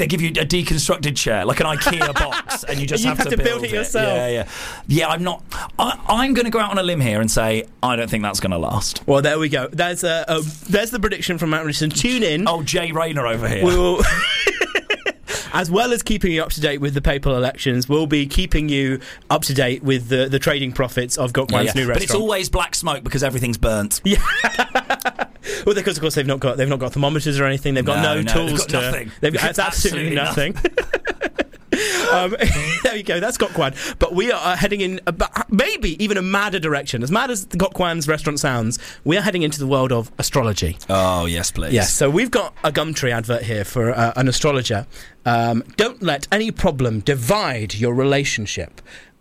they give you a deconstructed chair, like an IKEA box, and you just have to build it yourself. Yeah, I'm not. I'm going to go out on a limb here and say I don't think that's going to last. Well, there we go. There's the prediction from Matt Richardson. Tune in. Oh, Jay Rayner over here. We will. As well as keeping you up to date with the papal elections, we'll be keeping you up to date with the trading profits of Gokwan's new restaurant. But it's always black smoke because everything's burnt. Yeah. Well, because of course they've not got thermometers or anything. They've got no tools. They've got nothing. It's absolutely nothing. There you go. That's Gokwan. But we are heading in maybe even a madder direction. As mad as Gokwan's restaurant sounds, we are heading into the world of astrology. Oh yes, please. Yes. So we've got a Gumtree advert here for an astrologer. Don't let any problem divide your relationship.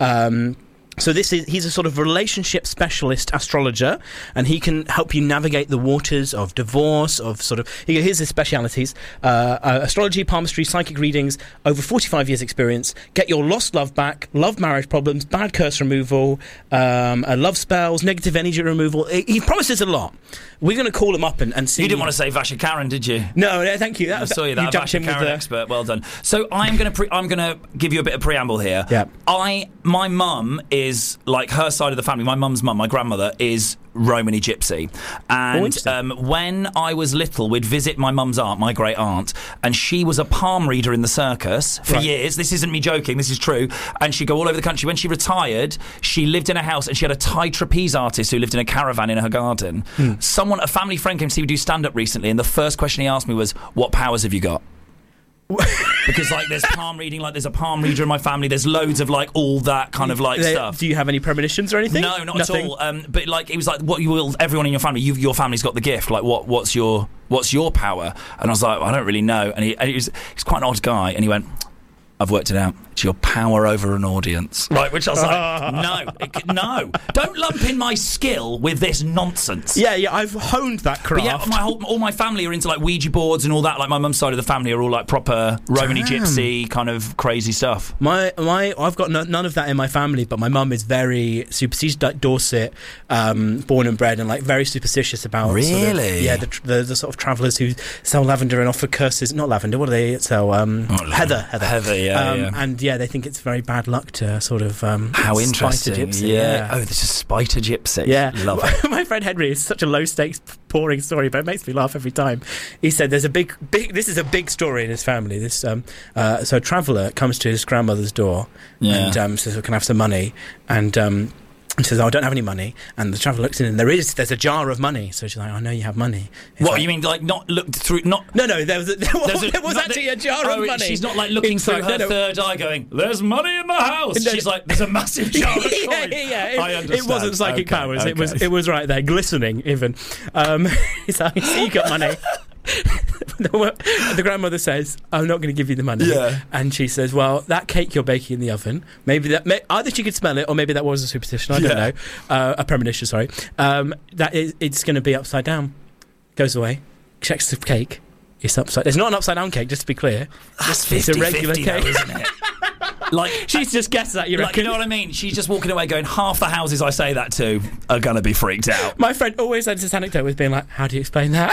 So he's a sort of relationship specialist astrologer, and he can help you navigate the waters of divorce, here's his specialities: astrology, palmistry, psychic readings, over 45 years experience, get your lost love back, love marriage problems, bad curse removal, love spells, negative energy removal. He promises a lot. We're going to call him up and see. You didn't want to say Vasha Karen, did you? No, thank you. I saw you. That Vasha Karen expert. Well done. So I'm going to give you a bit of preamble here. Yeah. My mum is, like, her side of the family. My mum's mum, my grandmother, is Romany Gypsy. And when I was little, we'd visit my mum's aunt, my great aunt, and she was a palm reader in the circus for years. This isn't me joking, this is true. And she'd go all over the country. When she retired, she lived in a house, and she had a Thai trapeze artist who lived in a caravan in her garden. A family friend came to see me do stand-up recently, and the first question he asked me was, what powers have you got? Because, like, there's palm reading, like, there's a palm reader in my family, there's loads of, like, all that kind of, like, stuff. Do you have any premonitions or anything? No, not at all. But, like, it was like, everyone in your family, your family's got the gift, like, what's your power? And I was like, I don't really know. And he's quite an odd guy, and he went, I've worked it out. It's your power over an audience. Right, which I was like, no. Don't lump in my skill with this nonsense. Yeah, I've honed that craft. But yeah, all my family are into, like, Ouija boards and all that. Like, my mum's side of the family are all, like, proper Romany Gypsy kind of crazy stuff. I've got none of that in my family, but my mum is very superstitious, like Dorset, born and bred, and, like, very superstitious about really. The sort of travellers who sell lavender and offer curses. Not lavender. What do they sell? Heather. Yeah. And they think it's very bad luck to sort of how interesting. Spite a gypsy. Yeah. Oh, there's a Spite a Gypsy. Yeah, love it. My friend Henry is such a low stakes, boring story, but it makes me laugh every time. He said there's a big. This is a big story in his family. This so a traveller comes to his grandmother's door and says, "Can I have some money?" And he says, I don't have any money. And the traveller looks in, and there's a jar of money. So she's like, I know you have money. What, you mean, like, not looked through, not... No, there was actually a jar of money. She's not, like, looking through her third eye going, there's money in the house. She's like, there's a massive jar of coins. I understand. It wasn't psychic powers. Okay. It was right there, glistening, even. He's like, I see you got money. The grandmother says, I'm not going to give you the money. Yeah. And she says, well, that cake you're baking in the oven, either she could smell it, or maybe that was a superstition, I don't know, a premonition, sorry, it's going to be upside down. Goes away, checks the cake, it's upside. It's not an upside down cake, just to be clear. That's it's a regular cake, though, isn't it? Like, she's just guessed that, you reckon? Like, you know what I mean? She's just walking away going, half the houses I say that to are going to be freaked out. My friend always ends this anecdote with being like, how do you explain that?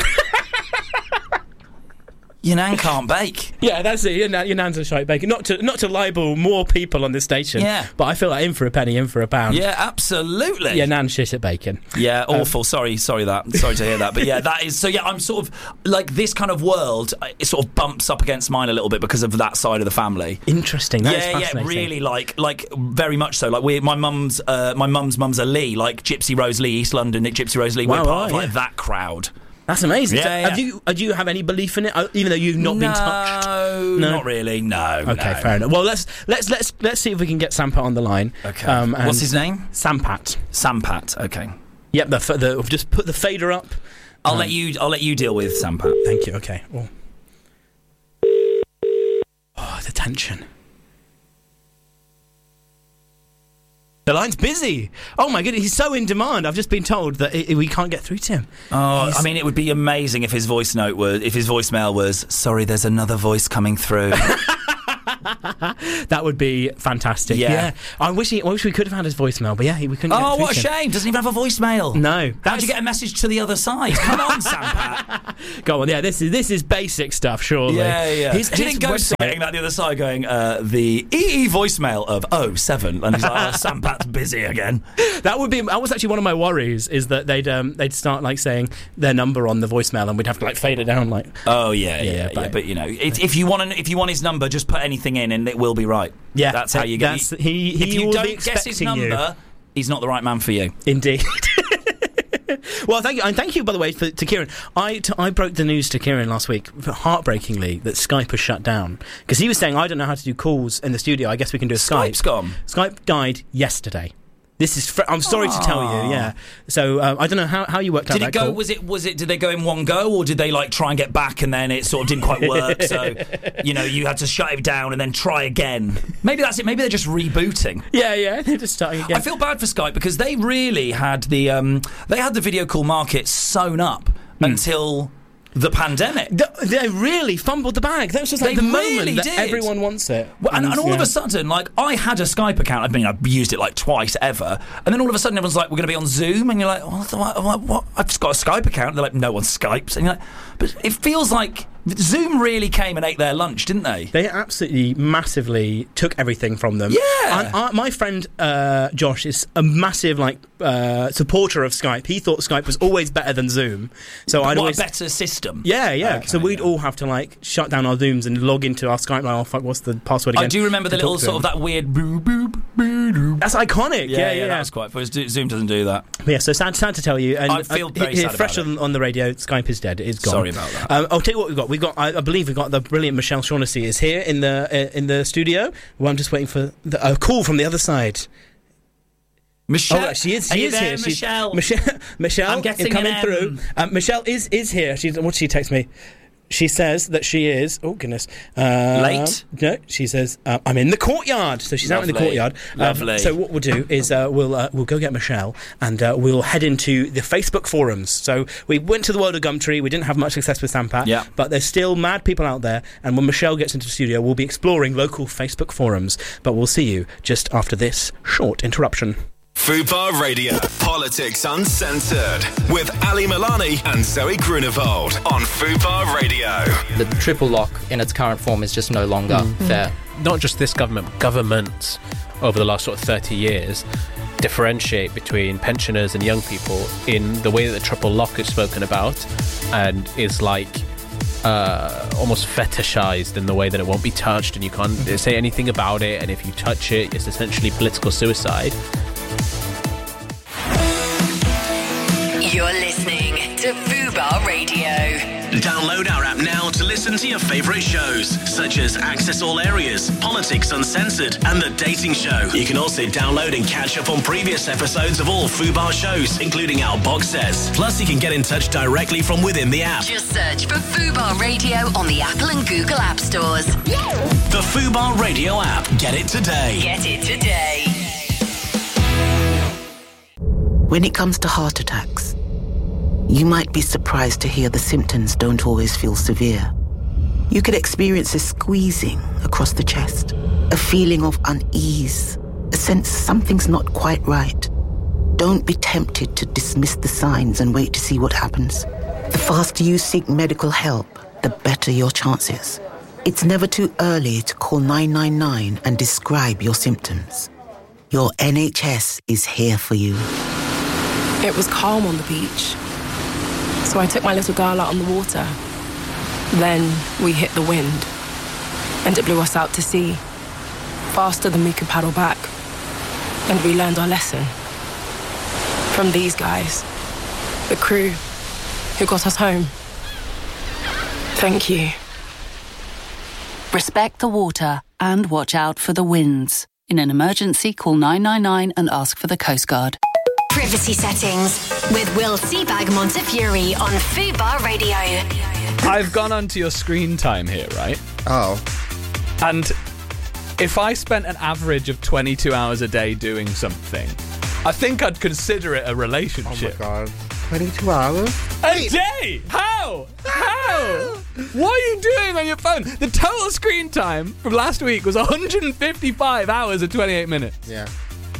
Your nan can't bake. Yeah, that's it. Your nan's a shite baker. Not to libel more people on this station. Yeah. But I feel like in for a penny, in for a pound. Yeah, absolutely. Your nan's shit at baking. Yeah, awful. Sorry to hear that. But yeah, that is. So yeah, I'm sort of like this kind of world. It sort of bumps up against mine a little bit because of that side of the family. Interesting. That is fascinating. Yeah, really like very much so. Like my mum's mum's a Lee, like Gypsy Rose Lee, East London, Gypsy Rose Lee. We're part of like that crowd. That's amazing. Yeah, so do you have any belief in it, even though you've not been touched? No, not really. No. Okay, fair enough. Well, let's see if we can get Sampat on the line. Okay. What's his name? Sampat. Sampat. Okay. Yep. Just put the fader up. I'll let you deal with Sampat. Thank you. Okay. Oh, the tension. The line's busy. Oh my goodness, he's so in demand. I've just been told that we can't get through to him. Oh, I mean, it would be amazing if his voicemail was, sorry, there's another voice coming through. That would be fantastic. Yeah. I wish we could have had his voicemail, but we couldn't. Oh, what a shame! Doesn't even have a voicemail. No. How'd you get a message to the other side? Come on, Sampat. Go on. Yeah, this is basic stuff, surely. Yeah. His didn't go saying that the other side, going the EE voicemail of 07, and he's like, Sampat's busy again. That was actually one of my worries, is that they'd start like saying their number on the voicemail, and we'd have to like fade it down. Like, oh yeah. But you know, if you want his number, just put anything in, and it will be right. Yeah, that's how you get. If you don't guess his number, he's not the right man for you. Indeed. Well, thank you, and thank you, by the way, to Kieran. I broke the news to Kieran last week, heartbreakingly, that Skype has shut down, because he was saying, I don't know how to do calls in the studio. I guess we can do a Skype. Skype's gone. Skype died yesterday. This is. I'm sorry to tell you. Yeah. So I don't know how you worked out that call. Was it? Did they go in one go, or did they like try and get back and then it sort of didn't quite work? So you had to shut it down and then try again. Maybe that's it. Maybe they're just rebooting. Yeah. They're just starting again. I feel bad for Skype, because they really had the video call market sewn up until the pandemic. They really fumbled the bag. That was just like the moment that everyone wants it. Well, and all of a sudden, like, I had a Skype account. I mean, I've used it like twice ever. And then all of a sudden, everyone's like, we're going to be on Zoom. And you're like, what? I've just got a Skype account. They're like, no one Skypes. And you're like, but it feels like Zoom really came and ate their lunch, didn't they? They absolutely massively took everything from them. Yeah. And my friend Josh is a massive supporter of Skype. He thought Skype was always better than Zoom. So a better system. Yeah. Okay, so we'd all have to like shut down our Zooms and log into our Skype. Like, oh fuck, what's the password again? I do remember the little sort of that weird boop boop boop. That's iconic. Yeah. That was quite fun. Zoom doesn't do that. But yeah, so sad to tell you. And I feel very sad fresh about it. on the radio. Skype is dead. It's gone. Sorry about that. I'll tell you what we've got. I believe we've got the brilliant Michelle Shaughnessy is here in the studio. Well, I'm just waiting for a call from the other side. Michelle, she is here. Michelle, I'm getting coming through. Michelle is here. What did she text me? She says that she is. Oh goodness, late. No, she says I'm in the courtyard. So she's out in the courtyard. Lovely. So what we'll do is we'll go get Michelle, and we'll head into the Facebook forums. So we went to the world of Gumtree. We didn't have much success with Sampat, but there's still mad people out there. And when Michelle gets into the studio, we'll be exploring local Facebook forums. But we'll see you just after this short interruption. Fubar Radio, Politics Uncensored, with Ali Milani and Zoe Grunewald on Fubar Radio. The triple lock in its current form is just no longer fair. Not just this government, governments over the last sort of 30 years differentiate between pensioners and young people in the way that the triple lock is spoken about, and is like almost fetishized in the way that it won't be touched and you can't say anything about it, and if you touch it, it's essentially political suicide. You're listening to Fubar Radio. Download our app now to listen to your favourite shows, such as Access All Areas, Politics Uncensored, and The Dating Show. You can also download and catch up on previous episodes of all Fubar shows, including our box sets. Plus, you can get in touch directly from within the app. Just search for Fubar Radio on the Apple and Google App Stores. The Fubar Radio app. Get it today. Get it today. When it comes to heart attacks, you might be surprised to hear the symptoms don't always feel severe. You could experience a squeezing across the chest, a feeling of unease, a sense something's not quite right. Don't be tempted to dismiss the signs and wait to see what happens. The faster you seek medical help, the better your chances. It's never too early to call 999 and describe your symptoms. Your NHS is here for you. It was calm on the beach, so I took my little girl out on the water. Then we hit the wind, and it blew us out to sea, faster than we could paddle back. And we learned our lesson from these guys, the crew who got us home. Thank you. Respect the water and watch out for the winds. In an emergency, call 999 and ask for the Coast Guard. Privacy settings with Will Seabag Montefiore on Fubar Radio. I've gone onto your screen time here, right? Oh. And if I spent an average of 22 hours a day doing something, I think I'd consider it a relationship. Oh my God. 22 hours? A day? How? What are you doing on your phone? The total screen time from last week was 155 hours and 28 minutes. Yeah.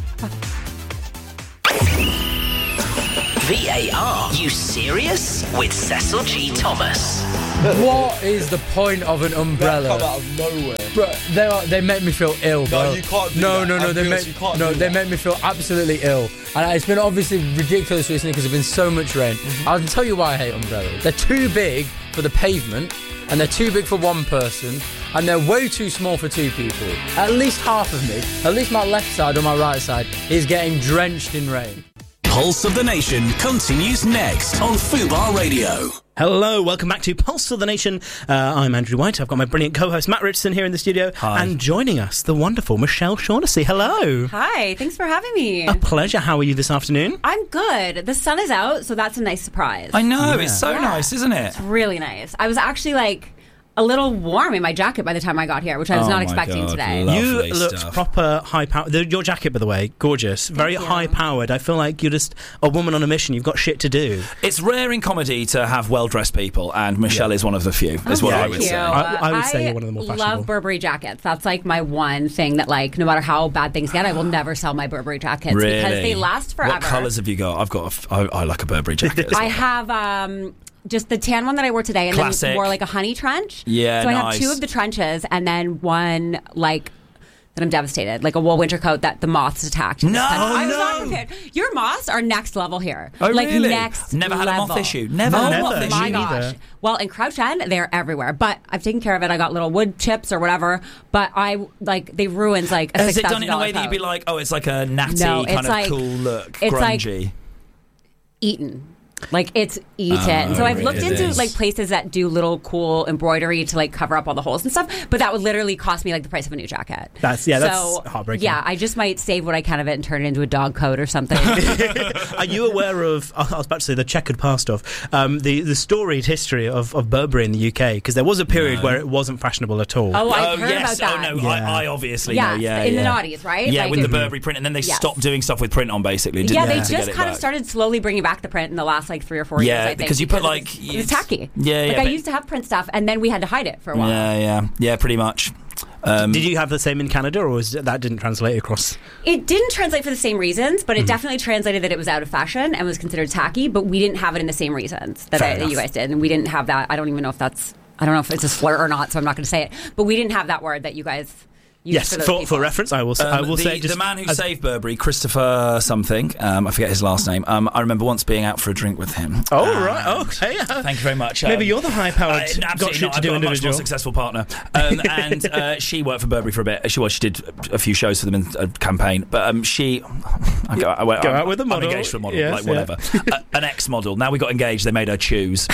VAR. You serious? With Cecil G. Thomas. What is the point of an umbrella? Come out of nowhere. Bro, they make me feel ill, bro. No, you can't do no, that. No, they make me feel absolutely ill. And it's been obviously ridiculous recently because there's been so much rain. I'll tell you why I hate umbrellas. They're too big for the pavement, and they're too big for one person, and they're way too small for two people. At least half of me, at least my left side or my right side, is getting drenched in rain. Pulse of the Nation continues next on Fubar Radio. Hello, welcome back to Pulse of the Nation. I'm Andrew White. I've got my brilliant co-host Matt Richardson here in the studio. Hi. And joining us, the wonderful Michelle Shaughnessy. Hello. Hi, thanks for having me. A pleasure. How are you this afternoon? I'm good. The sun is out, so that's a nice surprise. I know, it's so nice, isn't it? It's really nice. I was actually a little warm in my jacket by the time I got here, which I was not expecting today. You looked proper high-powered. Your jacket, by the way, gorgeous. Very high-powered. I feel like you're just a woman on a mission. You've got shit to do. It's rare in comedy to have well-dressed people, and Michelle is one of the few, is what I would say. I would say you're one of the more fashionable. I love Burberry jackets. That's my one thing that no matter how bad things get, I will never sell my Burberry jackets because they last forever. What colours have you got? I like a Burberry jacket. I have... just the tan one that I wore today, and Classic. then wore a honey trench. Yeah, so I nice. have two of the trenches, and then one that I'm devastated, a wool winter coat that the moths attacked. No, I was not prepared. Your moths are next level here. Oh, really? Next Never had level. a moth issue. Never had a moth issue. My gosh. Well, in Crouch End, they're everywhere. But I've taken care of it. I got little wood chips or whatever. But they ruined a $6,000 Has it done it in a way that you'd be coat. like, oh, it's like a natty kind of cool look, it's grungy? Eaten. It's eaten. So I've looked into places that do little cool embroidery to cover up all the holes and stuff, but that would literally cost me the price of a new jacket. That's heartbreaking. Yeah, I just might save what I can of it and turn it into a dog coat or something. Are you aware of, I was about to say the checkered past of, the storied history of Burberry in the UK? Because there was a period where it wasn't fashionable at all. Oh, I've heard about that. Oh, no, Yeah. I obviously know. Yeah, in the noughties, right? Yeah, with the Burberry print, and then they stopped doing stuff with print on, basically. Yeah, Didn't they just kind of started slowly bringing back the print in the last 3 or 4 years. I think, because you put it was tacky. Yeah, I used to have print stuff, and then we had to hide it for a while. Yeah, pretty much. Did you have the same in Canada, or that didn't translate across? It didn't translate for the same reasons, but it definitely translated that it was out of fashion and was considered tacky, but we didn't have it in the same reasons that you guys did, and we didn't have that. I don't even know if I don't know if it's a slur or not, so I'm not going to say it, but we didn't have that word that you guys... Yes, for reference, I will say... The man who saved Burberry, Christopher something, I forget his last name, I remember once being out for a drink with him. Oh, right, okay. Thank you very much. Maybe you're the high-powered, got shit to do individual. I've got a much more successful partner. And she worked for Burberry for a bit. She did a few shows for them in a campaign, but she... I go out with a model. I'm engaged to a model, yes, whatever. An ex-model. Now we got engaged, they made her choose.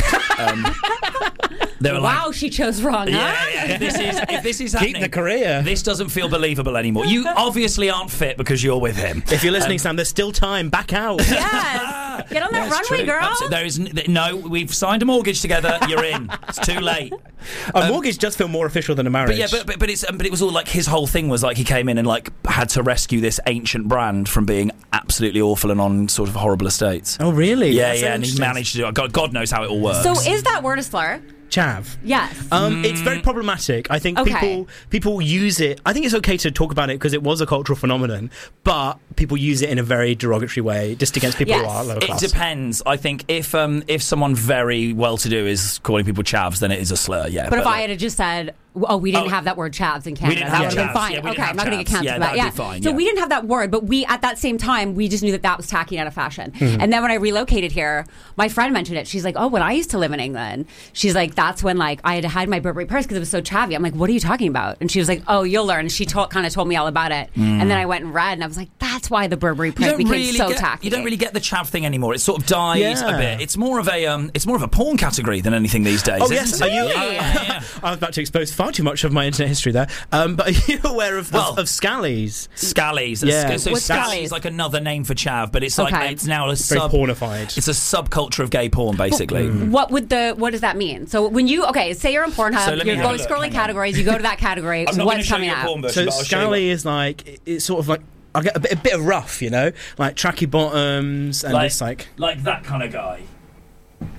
They were wow, she chose wrong, huh? Yeah. If this is happening, keep the career. This doesn't feel believable anymore. You obviously aren't fit because you're with him. If you're listening, Sam, there's still time. Back out. Yes. Get on that runway, girl. No, we've signed a mortgage together. You're in. It's too late. A mortgage does feel more official than a marriage. But it was all his whole thing was he came in and had to rescue this ancient brand from being absolutely awful and on sort of horrible estates. Oh, really? Yeah, and he managed to do it. God knows how it all works. So is that word a slur? Chav. Yes. It's very problematic. I think people use it. I think it's okay to talk about it because it was a cultural phenomenon, but people use it in a very derogatory way, just against people who are lower class. It depends. I think if someone very well-to-do is calling people chavs, then it is a slur. Yeah. But if I had just said, we didn't have that word chavs in Canada, that would have been fine. Okay, I'm not going to get cancelled for that. Yeah, fine, so we didn't have that word, but we at that same time we just knew that was tacky and out of fashion. And then when I relocated here, my friend mentioned it. She's like, "Oh, when I used to live in England," she's like, "That's when I had to hide my Burberry purse because it was so chavvy." I'm like, "What are you talking about?" And she was like, "Oh, you'll learn." And she kind of told me all about it. And then I went and read, and I was like, "That's why the Burberry print became so tacky." You don't really get the chav thing anymore. It's sort of died a bit. It's more of a porn category than anything these days. Oh yes, are you? I was about to expose far too much of my internet history there. But are you aware of scallies? Scallies. Yeah. So scallies is like another name for chav, but it's it's now a very pornified. It's a subculture of gay porn, basically. What does that mean? So when you say you're on Pornhub, you're going scrolling categories, you go to that category. What's coming out? So scally is it's sort of like I get a bit of rough, like tracky bottoms and this like that kind of guy.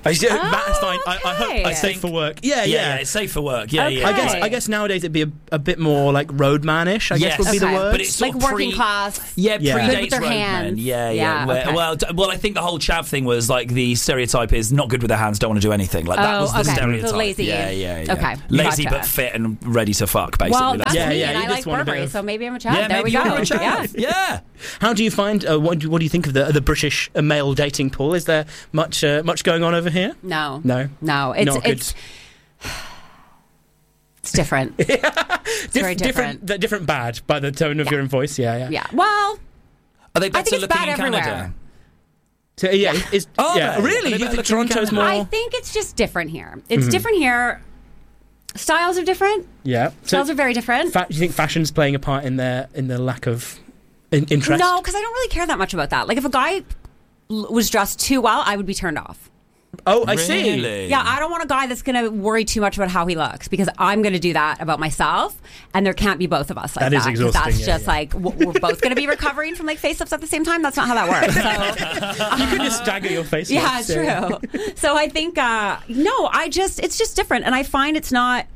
That's fine. I safe for work. Yeah, it's safe for work. Yeah, Okay. yeah. I guess nowadays it'd be a bit more like roadmanish. I guess would be the word. But it's like sort of working class. Yeah, Good predates with their roadmen. hands. Yeah. Okay. Well, I think the whole chav thing was like the stereotype is not good with their hands, don't want to do anything. Like that was the stereotype. So lazy. Yeah. Okay. Lazy Gotcha. but fit and ready to fuck. Basically. Well, that's me, and you I like just want a bit Burberry, of- so maybe I'm a chav. Yeah, There we maybe go. you're a chav. Yeah. How do you find? What do you think of the British male dating pool? Is there much going on over here? No. Not good. It's different. It's very different. Different bad by the tone of your own voice. Yeah. Yeah. Well, Are they I better think it's looking bad in Canada? everywhere. So really? Are they You better think looking in Toronto's Canada? more? I think it's just different here. It's different here. Styles are different. Yeah. Styles are very different. Do you think fashion's playing a part in their lack of interest? No, because I don't really care that much about that. Like, if a guy was dressed too well, I would be turned off. Oh, I see. Really? Yeah, I don't want a guy that's going to worry too much about how he looks, because I'm going to do that about myself, and there can't be both of us like that. That is exhausting, That's yeah, just like we're both going to be recovering from like face-ups at the same time. That's not how that works. So You could just stagger your face. yeah, true. So I think it's just different, and I find it's not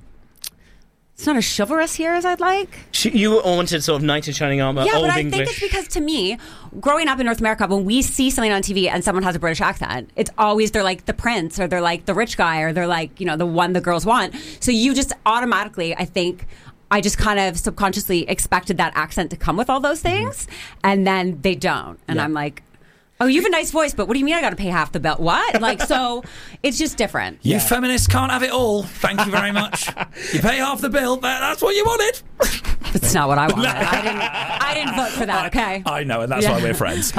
as chivalrous here as I'd like. You wanted sort of knight in shining armor, Yeah, old but I English. think it's because, to me, growing up in North America, when we see something on TV and someone has a British accent, it's always they're like the prince, or they're like the rich guy, or they're like, the one the girls want. So you just automatically, I think, I just kind of subconsciously expected that accent to come with all those things, and then they don't. And I'm like, oh, you have a nice voice, but what do you mean I got to pay half the bill? What? Like, so it's just different. You feminists can't have it all. Thank you very much. You pay half the bill. That's what you wanted. That's not what I wanted. I didn't vote for that. Okay. I know, and that's why we're friends.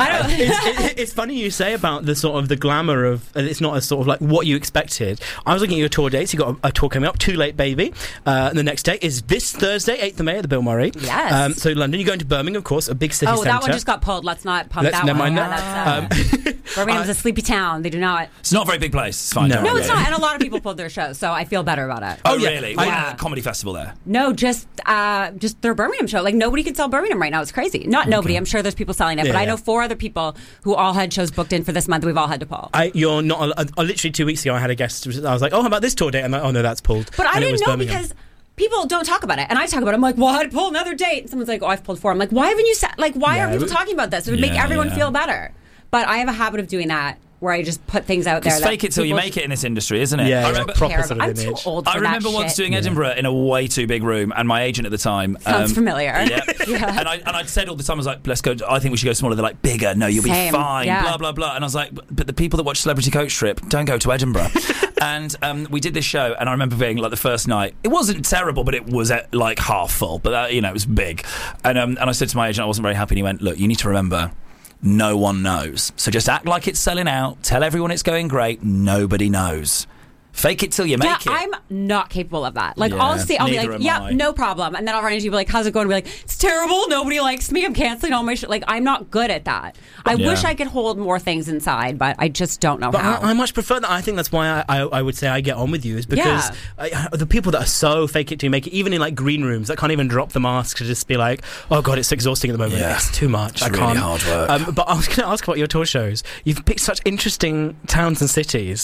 It's funny you say about the sort of the glamour of it's not as sort of like what you expected. I was looking at your tour dates. You got a tour coming up, Too Late Baby, and the next date is this Thursday, 8th of May at the Bill Murray. Yes. So London, you're going to Birmingham, of course, a big city Oh, centre. that one just got pulled. Let's not pump that never one. mind Yeah, that. that's, Birmingham's a sleepy town. They do not. It's not a very big place. It's fine. No. No, it's not. And a lot of people pulled their shows, so I feel better about it. Oh, really? Yeah. Comedy festival there. No, just their Birmingham show. Like, nobody can sell Birmingham right now. It's crazy. Not nobody. I'm sure there's people selling it, but I know 4 other people who all had shows booked in for this month. We've all had to pull. You're not. Literally 2 weeks ago, I had a guest. I was like, "Oh, how about this tour date?" And I'm like, "Oh no, that's pulled." But I And it didn't was know Birmingham. because people don't talk about it, and I talk about it. I'm like, "Well, I'd pull another date." And someone's like, "Oh, I've pulled 4." I'm like, "Why haven't you said? Like, why aren't people talking about this? It would make everyone feel better." But I have a habit of doing that, where I just put things out there. It's fake it till you make it in this industry, isn't it? Yeah, I remember, proper sort of I'm image. too old for I remember that once shit. doing Edinburgh in a way too big room, and my agent at the time Sounds familiar. Yeah. And I'd said all the time, I was like, "Let's go. I think we should go smaller." They're like, "Bigger? No, you'll Same. be fine." Yeah. Blah blah blah. And I was like, "But the people that watch Celebrity Coach Trip don't go to Edinburgh." And we did this show, and I remember being like the first night. It wasn't terrible, but it was like half full. But it was big. And I said to my agent, I wasn't very happy. And he went, "Look, you need to remember." No one knows. So just act like it's selling out. Tell everyone it's going great. Nobody knows. Fake it till you make it. I'm not capable of that. Like, Yeah, I'll be neither like, am yeah, I. no problem. And then I'll run into you, be like, how's it going? Be like, it's terrible. Nobody likes me. I'm canceling all my shit. Like, I'm not good at that. I wish I could hold more things inside, but I just don't know how. I much prefer that. I think that's why I would say I get on with you, is because the people that are so fake it till you make it, even in like green rooms, that can't even drop the mask to just be like, oh god, it's exhausting at the moment. Yeah. It's too much. It's I really can't. hard work. But I was going to ask about your tour shows. You've picked such interesting towns and cities.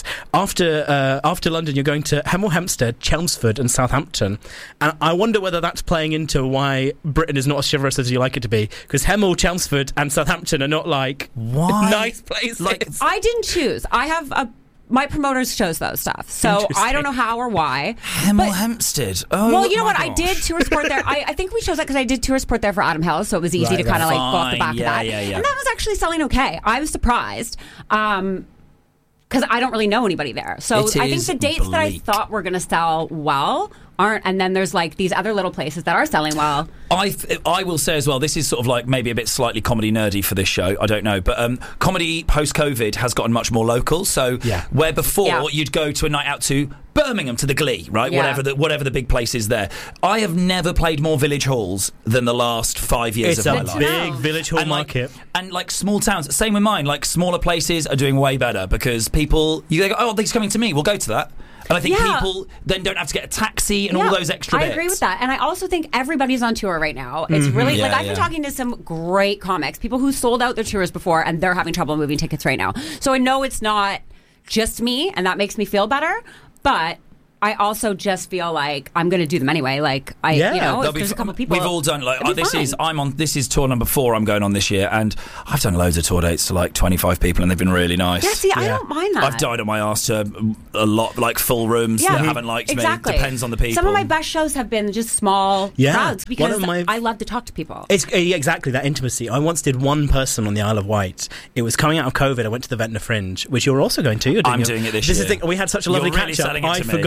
After London, you're going to Hemel Hempstead, Chelmsford, and Southampton. And I wonder whether that's playing into why Britain is not as chivalrous as you like it to be. Because Hemel, Chelmsford, and Southampton are not like nice places. Like, I didn't choose. I have my promoters chose those stuff. So I don't know how or why. Hemel Hempstead. Oh, well, you know my what? I gosh. did tour support there. I think we chose that because I did tour support there for Adam Hill, so it was easy to kind of like go off the back of that. Yeah. And that was actually selling okay. I was surprised. Because I don't really know anybody there. So It I think is the dates that I bleak. thought were going to sell well aren't. And then there's like these other little places that are selling well. I will say as well, this is sort of like maybe a bit slightly comedy nerdy for this show, I don't know, but comedy post-COVID has gotten much more local, so where before you'd go to a night out to Birmingham, to the Glee, right? Yeah. Whatever the big place is there. I have never played more village halls than the last 5 years It's of my a life. big village hall market. And like small towns, same with mine, like smaller places are doing way better because people, they go, oh, he's coming to me, we'll go to that. And I think people then don't have to get a taxi and all those extra bits. I agree with that. And I also think everybody's on tour right now. It's really, Yeah, like, I've been talking to some great comics, people who sold out their tours before, and they're having trouble moving tickets right now. So I know it's not just me, and that makes me feel better. But I also just feel like I'm going to do them anyway. Like if there's a couple people, we've all done this is tour number 4 I'm going on this year, and I've done loads of tour dates to like 25 people, and they've been really nice. Yeah, see, I don't mind that. I've died on my ass to a lot, like full rooms that haven't liked me. Depends on the people. Some of my best shows have been just small crowds because I love to talk to people. It's exactly that intimacy. I once did one person on the Isle of Wight. It was coming out of COVID. I went to the Ventnor Fringe, which you're also going to. I'm doing it this year. Is the thing. We had such a lovely catch up.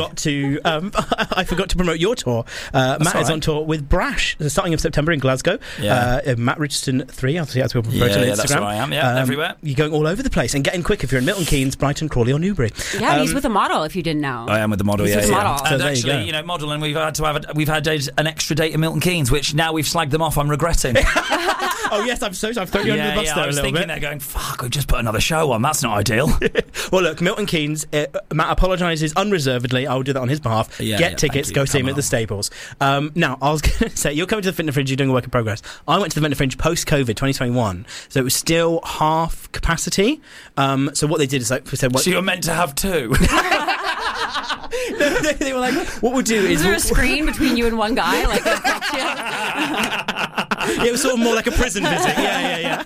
I forgot to promote your tour. Matt is on tour with Brash, starting of September in Glasgow. Matt Richardson 3. I'll see how to promote on Instagram. That's where I am. Everywhere. You're going all over the place and getting quick if you're in Milton Keynes, Brighton, Crawley, or Newbury. Yeah, he's with a model. If you didn't know, I am with the model. He's with the model. And actually, model, and we've had an extra date in Milton Keynes, which now we've slagged them off. I'm regretting. Oh yes, I've thrown you under the bus there a little bit. I was thinking they're going, fuck, we've just put another show on. That's not ideal. Well, look, Milton Keynes, Matt apologises unreservedly. I will do that on his behalf. Get tickets, go see him at the Stables. Now, I was going to say, you're coming to the Ventnor Fringe, you're doing a work in progress. I went to the Ventnor Fringe post-COVID 2021, so it was still half capacity. So what they did is so you're meant to have 2. They were like, what we'll do is... Is there a screen between you and one guy? Like, it was sort of more like a prison visit. Yeah.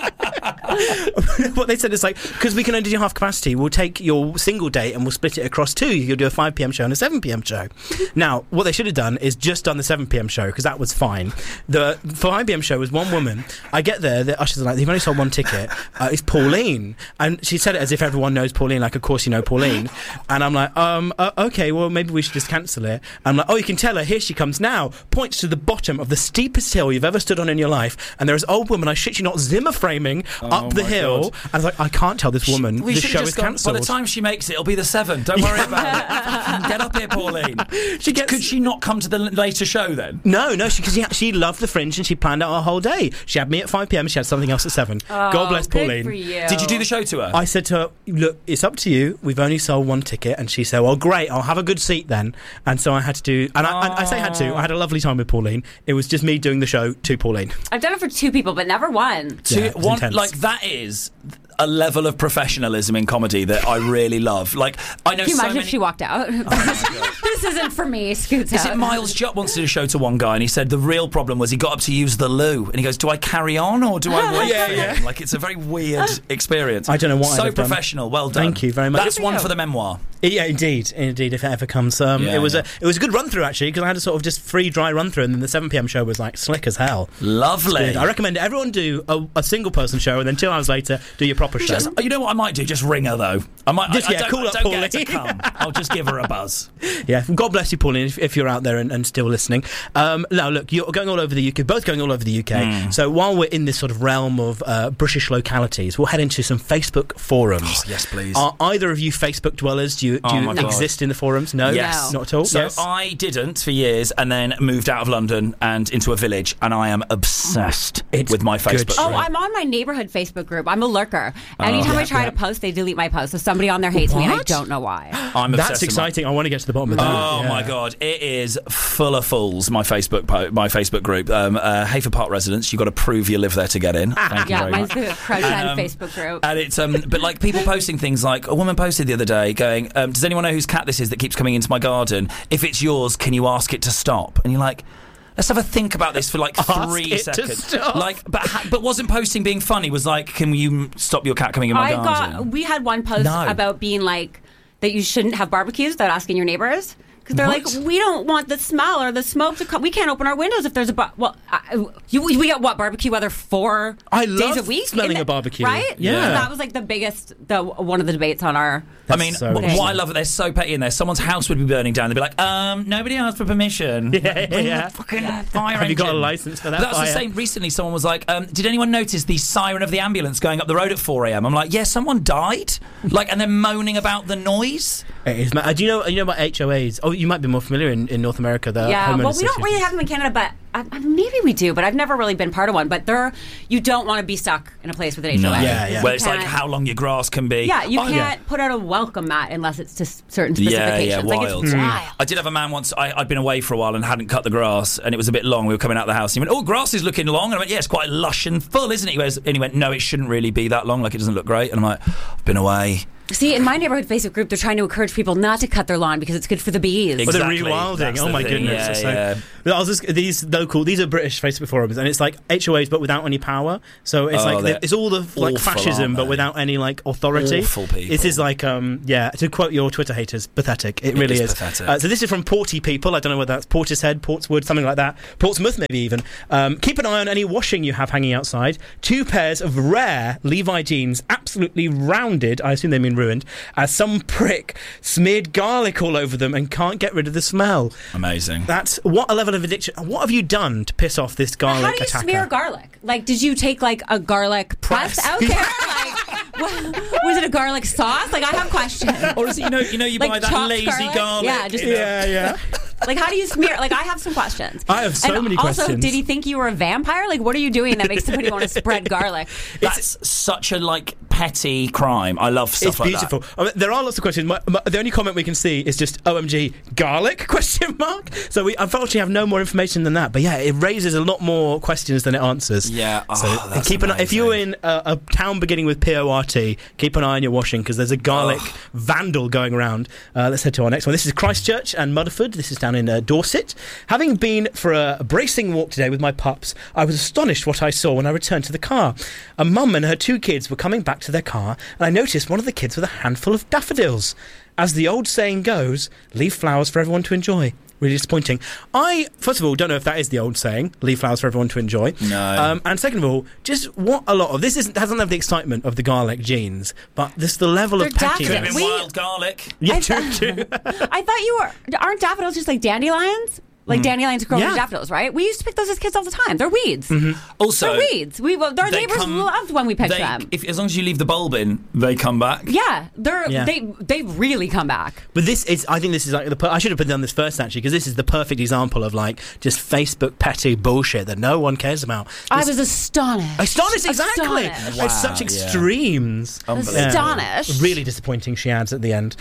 What they said is like, because we can only do half capacity, we'll take your single date and we'll split it across 2. You'll do a 5 p.m. show and a 7 p.m. show. Now, what they should have done is just done the 7 p.m. show, because that was fine. The 5 p.m. show was one woman. I get there, the ushers are like, they've only sold 1 ticket. It's Pauline. And she said it as if everyone knows Pauline, like, of course you know Pauline. And I'm like, okay, well, maybe we should just cancel it. And I'm like, oh, you can tell her, here she comes now. Points to the bottom of the steepest hill you've ever stood on in your life, and there's an old woman, I shit you not, Zimmer framing up the hill. God. And I was like, I can't tell this woman this show is cancelled. By the time she makes it, it'll be the 7. Don't worry about it. Get up here, Pauline. Could she not come to the later show then? No, because she loved the Fringe and she planned out her whole day. She had me at 5 p.m. and she had something else at 7. God bless Pauline. For you. Did you do the show to her? I said to her, look, it's up to you. We've only sold 1 ticket. And she said, well, great, I'll have a good seat then. And so I had to do, and I say had to, I had a lovely time with Pauline. It was just me doing the show to Pauline. I've done it for 2 people, but never one. One, like, that is a level of professionalism in comedy that I really love. Like, I know. Can you imagine if she walked out? This isn't for me. Scoots out. Is it Miles Jupp once did a show to one guy, and he said the real problem was he got up to use the loo, and he goes, "Do I carry on or do I wait for him?" Like, it's a very weird experience. I don't know what. So professional. Well done. Thank you very much. That's one for the memoir. Yeah, indeed. If it ever comes. It was a good run through actually, because I had a sort of just free dry run through, and then the 7 p.m. show was like slick as hell. Lovely. I recommend everyone do a single person show, and then 2 hours later do your proper show. You know what I might do? Just ring her though. I might just call up Pauline. Get her to come. I'll just give her a buzz. Yeah. God bless you, Pauline, if you're out there and still listening. Now look, you're going all over the UK. Both going all over the UK. So while we're in this sort of realm of British localities, we'll head into some Facebook forums. Oh, yes, please. Are either of you Facebook dwellers? Do you exist in the forums? No, yes, not at all. So yes. I didn't for years, and then moved out of London and into a village, and I am obsessed with my Facebook group. Oh, I'm on my neighborhood Facebook group. I'm a lurker. Anytime I try to post, they delete my post. So somebody on there hates me, and I don't know why. That's exciting. I want to get to the bottom of that. Oh my god, it is full of fools. My Facebook group. Hayford Park residents, you've got to prove you live there to get in. Thank you very much. Mine's the Pro-10 Facebook group. And it's but like people posting things like, a woman posted the other day going, does anyone know whose cat this is that keeps coming into my garden? If it's yours, can you ask it to stop? And you're like, let's have a think about this for like 3 seconds. Like, but wasn't posting being funny? Was like, can you stop your cat coming in my garden? We had one post about being like that you shouldn't have barbecues without asking your neighbors. Because they're like, we don't want the smell or the smoke to come. We can't open our windows if there's we get barbecue weather 4 days a week? Smelling a barbecue. Right? Yeah. So that was like the biggest, one of the debates on our... what I love, they're so petty in there. Someone's house would be burning down. They'd be like, nobody asked for permission. Yeah. Fucking fire engine. Have you got a license for that? That's the same. Recently, someone was like, did anyone notice the siren of the ambulance going up the road at 4 a.m? I'm like, yeah, someone died. Like, and they're moaning about the noise. It is. Do you know about HOAs? Oh, you might be more familiar in North America. We don't really have them in Canada, but maybe we do. But I've never really been part of one. But you don't want to be stuck in a place with an HOA. No. Yeah. Where it's like how long your grass can be. Yeah, you can't put out a welcome mat unless it's to certain specifications. Yeah, wild. It's wild. I did have a man once. I'd been away for a while and hadn't cut the grass, and it was a bit long. We were coming out of the house. And he went, "Oh, grass is looking long." And I went, "Yeah, it's quite lush and full, isn't it?" And he went, "No, it shouldn't really be that long. Like, it doesn't look great." And I'm like, "I've been away. See, in my neighborhood Facebook group, they're trying to encourage people not to cut their lawn because it's good for the bees. Exactly. Or the rewilding. That's Oh the my thing. goodness. Yeah, These are British Facebook forums, and it's like HOAs but without any power. So it's it's all the like awful, fascism but aren't they? without any like authority. Awful people. This is like to quote your Twitter haters, pathetic. It really is. Pathetic. So this is from Porty people. I don't know whether that's Portishead, Portswood, something like that. Portsmouth maybe even. Keep an eye on any washing you have hanging outside. 2 pairs of rare Levi jeans, absolutely rounded, I assume they mean ruined, as some prick smeared garlic all over them and can't get rid of the smell. Amazing. That's what a level of addiction. What have you done to piss off this garlic How do you attacker? smear garlic? Like, did you take like a garlic press out there? Like, was it a garlic sauce? Like, I have questions. Or is it, you Like buy that chopped lazy garlic? Yeah, just yeah. Like, how do you smear? Like, I have some questions. I have so many also, questions. did he think you were a vampire? Like, what are you doing that makes somebody want to spread garlic? That's such a petty crime. I love stuff like that. It's beautiful. I mean, there are lots of questions. The only comment we can see is just OMG garlic ? So we unfortunately have no more information than that. But yeah, it raises a lot more questions than it answers. Yeah. So That's keep an eye. If amazing. you're in a town beginning with PORT, keep an eye on your washing because there's a garlic vandal going around. Let's head to our next one. This is Christchurch and Mudderford. This is down in Dorset. Having been for a bracing walk today with my pups, I was astonished what I saw when I returned to the car. A mum and her 2 kids were coming back to their car, and I noticed one of the kids with a handful of daffodils. As the old saying goes, leave flowers for everyone to enjoy. Really disappointing. I, first of all, don't know if that is the old saying, leave flowers for everyone to enjoy. No. And second of all, just what a lot of this doesn't have the excitement of the garlic jeans, but this the level of pettiness. Could have been wild garlic. Yeah, true. I thought aren't daffodils just like dandelions? Like dandelions grow into daffodils, right? We used to pick those as kids all the time. They're weeds. Also, they're weeds. Our neighbors loved when we picked them. As long as you leave the bulb in, they come back. Yeah, they really come back. But I think this is like I should have done this first actually because this is the perfect example of like just Facebook petty bullshit that no one cares about. I was astonished. Exactly. Astonished. It's such extremes. Astonished. Really disappointing. She adds at the end.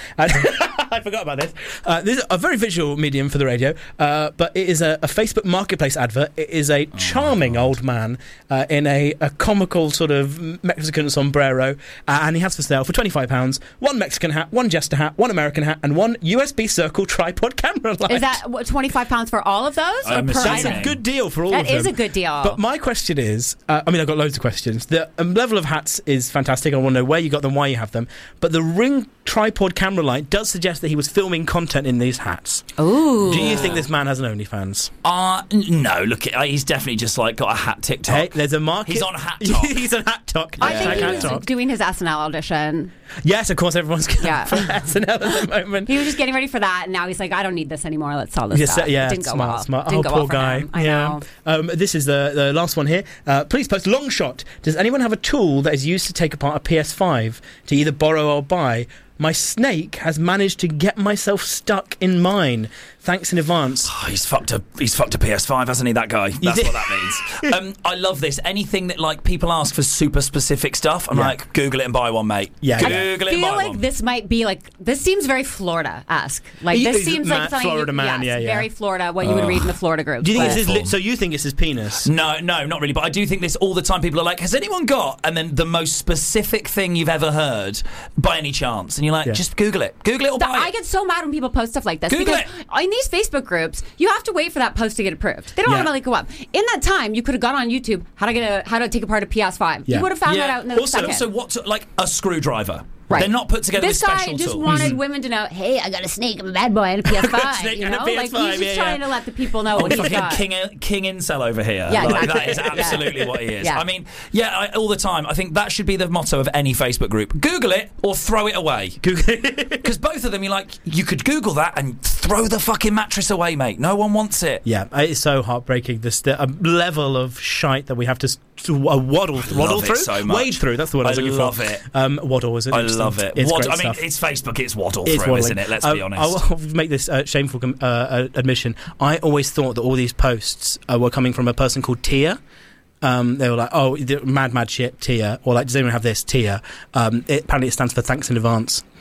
I forgot about this. This is a very visual medium for the radio, but it is a Facebook Marketplace advert. It is a charming old man in a comical sort of Mexican sombrero, and he has for sale for £25 1 Mexican hat, 1 jester hat, 1 American hat, and 1 USB Circle tripod camera light. Is that £25 for all of those? That's a good deal for all of them. That is a good deal. But my question is, I've got loads of questions. The level of hats is fantastic. I want to know where you got them, why you have them. But the Ring tripod camera light does suggest that he was filming content in these hats. Ooh. Do you think this man has an OnlyFans? No, look, he's definitely just got a hat TikTok. Hey, there's a market. He's on Hat Talk. He's on Hat Talk. I think he was doing his SNL audition. Yes, of course, everyone's going for SNL at the moment. He was just getting ready for that, and now he's like, I don't need this anymore. Let's sell this stuff. Yeah, it didn't go well. Smart. Didn't go poor well for guy. him. I know. This is the last one here. Please post long shot. Does anyone have a tool that is used to take apart a PS5 to either borrow or buy? My snake has managed to get myself stuck in mine. Thanks in advance. Oh, he's fucked a PS5, hasn't he, that guy? That's what that means. I love this. Anything that people ask for super specific stuff, I'm like, Google it and buy one, mate. Yeah. Google it and buy one. I feel like this might be this seems very Florida-esque. This seems like something Florida man, very Florida, what you would read in the Florida group. Do you think so you think it's his penis? No, not really. But I do think this all the time. People are like, has anyone got? And then the most specific thing you've ever heard by any chance. And you're like, just Google it. Google it or buy it. I get so mad when people post stuff like this. Google because in these Facebook groups, you have to wait for that post to get approved. They don't automatically go up. In that time, you could have gone on YouTube, how to take apart a PS5. You would have found that out in a second. Also, what's a screwdriver? Right. They're not put together with special tools. This guy just wanted women to know, hey, I got a snake, I'm a bad boy, and a PS5. He's just trying to let the people know what he's got. King incel over here. Yeah, exactly. That is absolutely what he is. Yeah. I mean, all the time. I think that should be the motto of any Facebook group. Google it or throw it away. Because both of them, you could Google that and throw the fucking mattress away, mate. No one wants it. Yeah, it's so heartbreaking. The level of shite that we have to waddle through, so much. wade through. That's the word I was looking for. I love it. Waddle is it? I love it. It's great I mean, stuff. it's Facebook. It's waddle through, isn't it? Let's be honest. I'll make this shameful admission. I always thought that all these posts were coming from a person called Tia. They were like, oh, mad shit, Tia. Or like, does anyone have this, Tia? Apparently it stands for thanks in advance.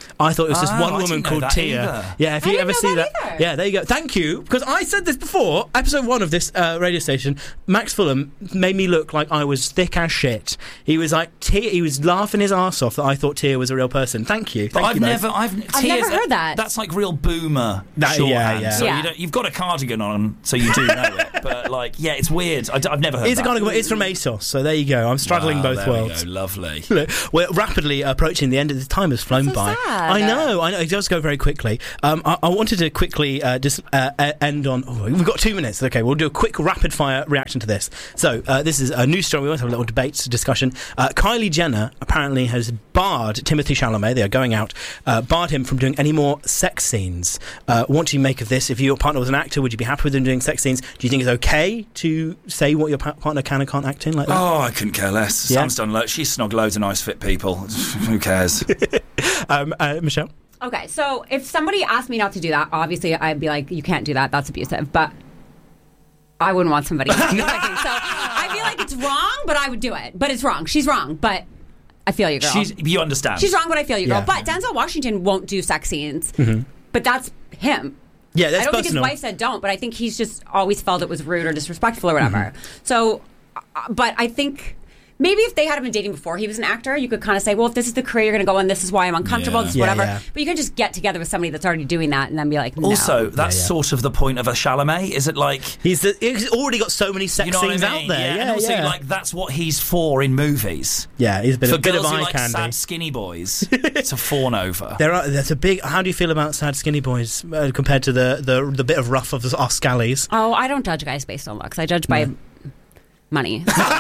I thought it was just one I woman didn't know called that Tia. either. Yeah, if you ever see that. either. Yeah, there you go. Thank you. Because I said this before, episode 1 of this radio station, Max Fulham made me look like I was thick as shit. He was like, he was laughing his arse off that I thought Tia was a real person. Thank you. But Thank you both. I've never heard that. That's like real boomer That- shorthand. yeah. So Yeah. you've got a cardigan on, so you do know it. But like, yeah, it's weird. I've never heard It's a that. cardigan, it's from ASOS, so there you go. I'm straddling both there we worlds. go. Lovely. Look, we're rapidly approaching the end of the time. Has flown by. sad. I know. It does go very quickly. I wanted to quickly end on. Oh, we've got 2 minutes. Okay, we'll do a quick rapid fire reaction to this. So this is a news story. We won't have a little debate discussion. Kylie Jenner apparently has barred Timothée Chalamet. They are going out. Barred him from doing any more sex scenes. What do you make of this? If your partner was an actor, would you be happy with him doing sex scenes? Do you think it's okay to say what your partner can and can't act in like that? Oh, I couldn't care less. Yeah. Sam's done she's snogged loads of nice fit people. Who cares? Michelle? Okay, so if somebody asked me not to do that, obviously I'd be like, you can't do that. That's abusive. But I wouldn't want somebody to do that. So I feel like it's wrong, but I would do it. But it's wrong. She's wrong, but I feel you, girl. You understand. She's wrong, but I feel you, girl. Yeah. But Denzel Washington won't do sex scenes. Mm-hmm. But that's him. Yeah, that's I don't think personal. his wife said don't, but I think he's just always felt it was rude or disrespectful or whatever. So, but I think maybe if they had been dating before he was an actor, you could kind of say, well, if this is the career you're going to go in, this is why I'm uncomfortable, this is whatever. Yeah. But you can just get together with somebody that's already doing that and then be like, no. Also, that's sort of the point of a Chalamet. Is it like He's already got so many sex you know what scenes I mean? out there. Yeah, and also like that's what he's for in movies. Yeah, he's a bit, For a bit girls of who eye like candy. sad skinny boys, it's a fawn over. There's a big. How do you feel about sad skinny boys compared to the bit of rough of our scallies? Oh, I don't judge guys based on looks. I judge by money.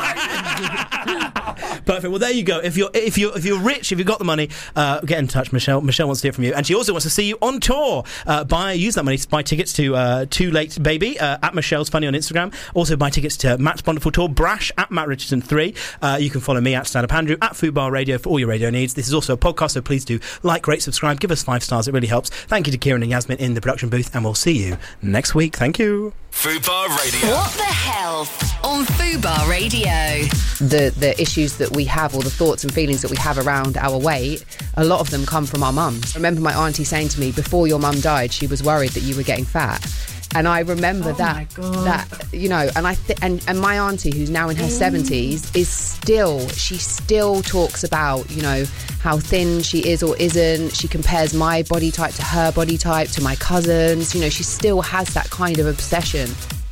Perfect. Well, there you go. If you're rich, if you've got the money, get in touch, Michelle. Michelle wants to hear from you, and she also wants to see you on tour. Use that money to buy tickets to Too Late Baby at Michelle's Funny on Instagram. Also buy tickets to Matt's wonderful tour, Brash at Matt Richardson 3. You can follow me at Stand Up Andrew at Fubar Radio for all your radio needs. This is also a podcast, so please do like, rate, subscribe, give us 5 stars. It really helps. Thank you to Kieran and Yasmin in the production booth, and we'll see you next week. Thank you. Fubar Radio. What the health on Fubar Radio. The issues that we have, or the thoughts and feelings that we have around our weight, a lot of them come from our mums. I remember my auntie saying to me, before your mum died, she was worried that you were getting fat. And I remember that you know, and and my auntie, who's now in her 70s, she still talks about, you know, how thin she is or isn't. She compares my body type to her body type, to my cousins. You know, she still has that kind of obsession.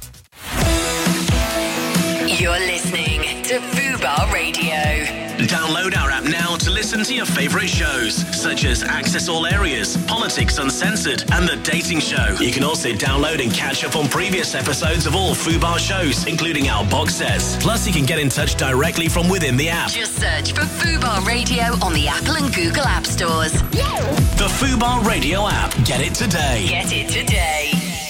You're listening to Fubar Radio. Download our app now to listen to your favourite shows, such as Access All Areas, Politics Uncensored, and The Dating Show. You can also download and catch up on previous episodes of all Fubar shows, including our box sets. Plus, you can get in touch directly from within the app. Just search for Fubar Radio on the Apple and Google App Stores. The Fubar Radio app. Get it today. Get it today.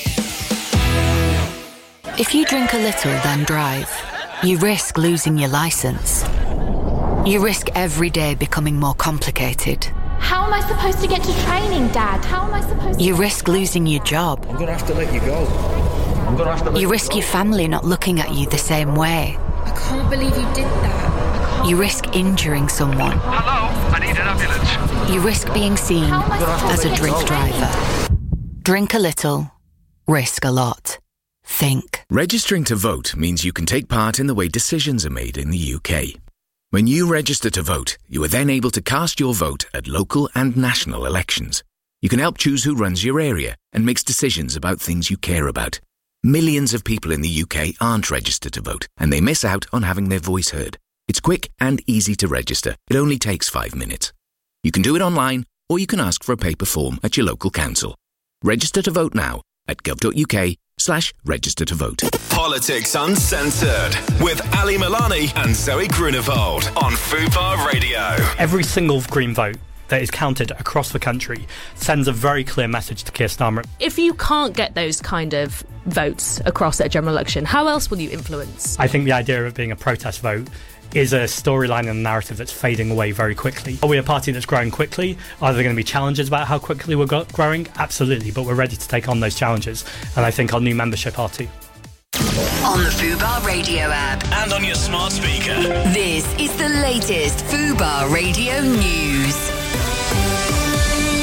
If you drink a little, then drive, you risk losing your license. You risk every day becoming more complicated. How am I supposed to get to training, Dad? How am I supposed to... You risk losing your job. I'm going to have to let you go. You risk your family not looking at you the same way. I can't believe you did that. You risk injuring someone. Hello, I need an ambulance. You risk being seen as a drink driver. Drink a little, risk a lot. Think. Registering to vote means you can take part in the way decisions are made in the UK. When you register to vote, you are then able to cast your vote at local and national elections. You can help choose who runs your area and makes decisions about things you care about. Millions of people in the UK aren't registered to vote, and they miss out on having their voice heard. It's quick and easy to register. It only takes 5 minutes. You can do it online, or you can ask for a paper form at your local council. Register to vote now at gov.uk/register to vote. Politics Uncensored with Ali Milani and Zoe Grunewald on Fubar Radio. Every single Green vote that is counted across the country sends a very clear message to Keir Starmer. If you can't get those kind of votes across at a general election, how else will you influence? I think the idea of it being a protest vote is a storyline and a narrative that's fading away very quickly. Are we a party that's growing quickly? Are there going to be challenges about how quickly we're growing? Absolutely, but we're ready to take on those challenges, and I think our new membership are too. On the Fubar Radio app. And on your smart speaker. This is the latest Fubar Radio news.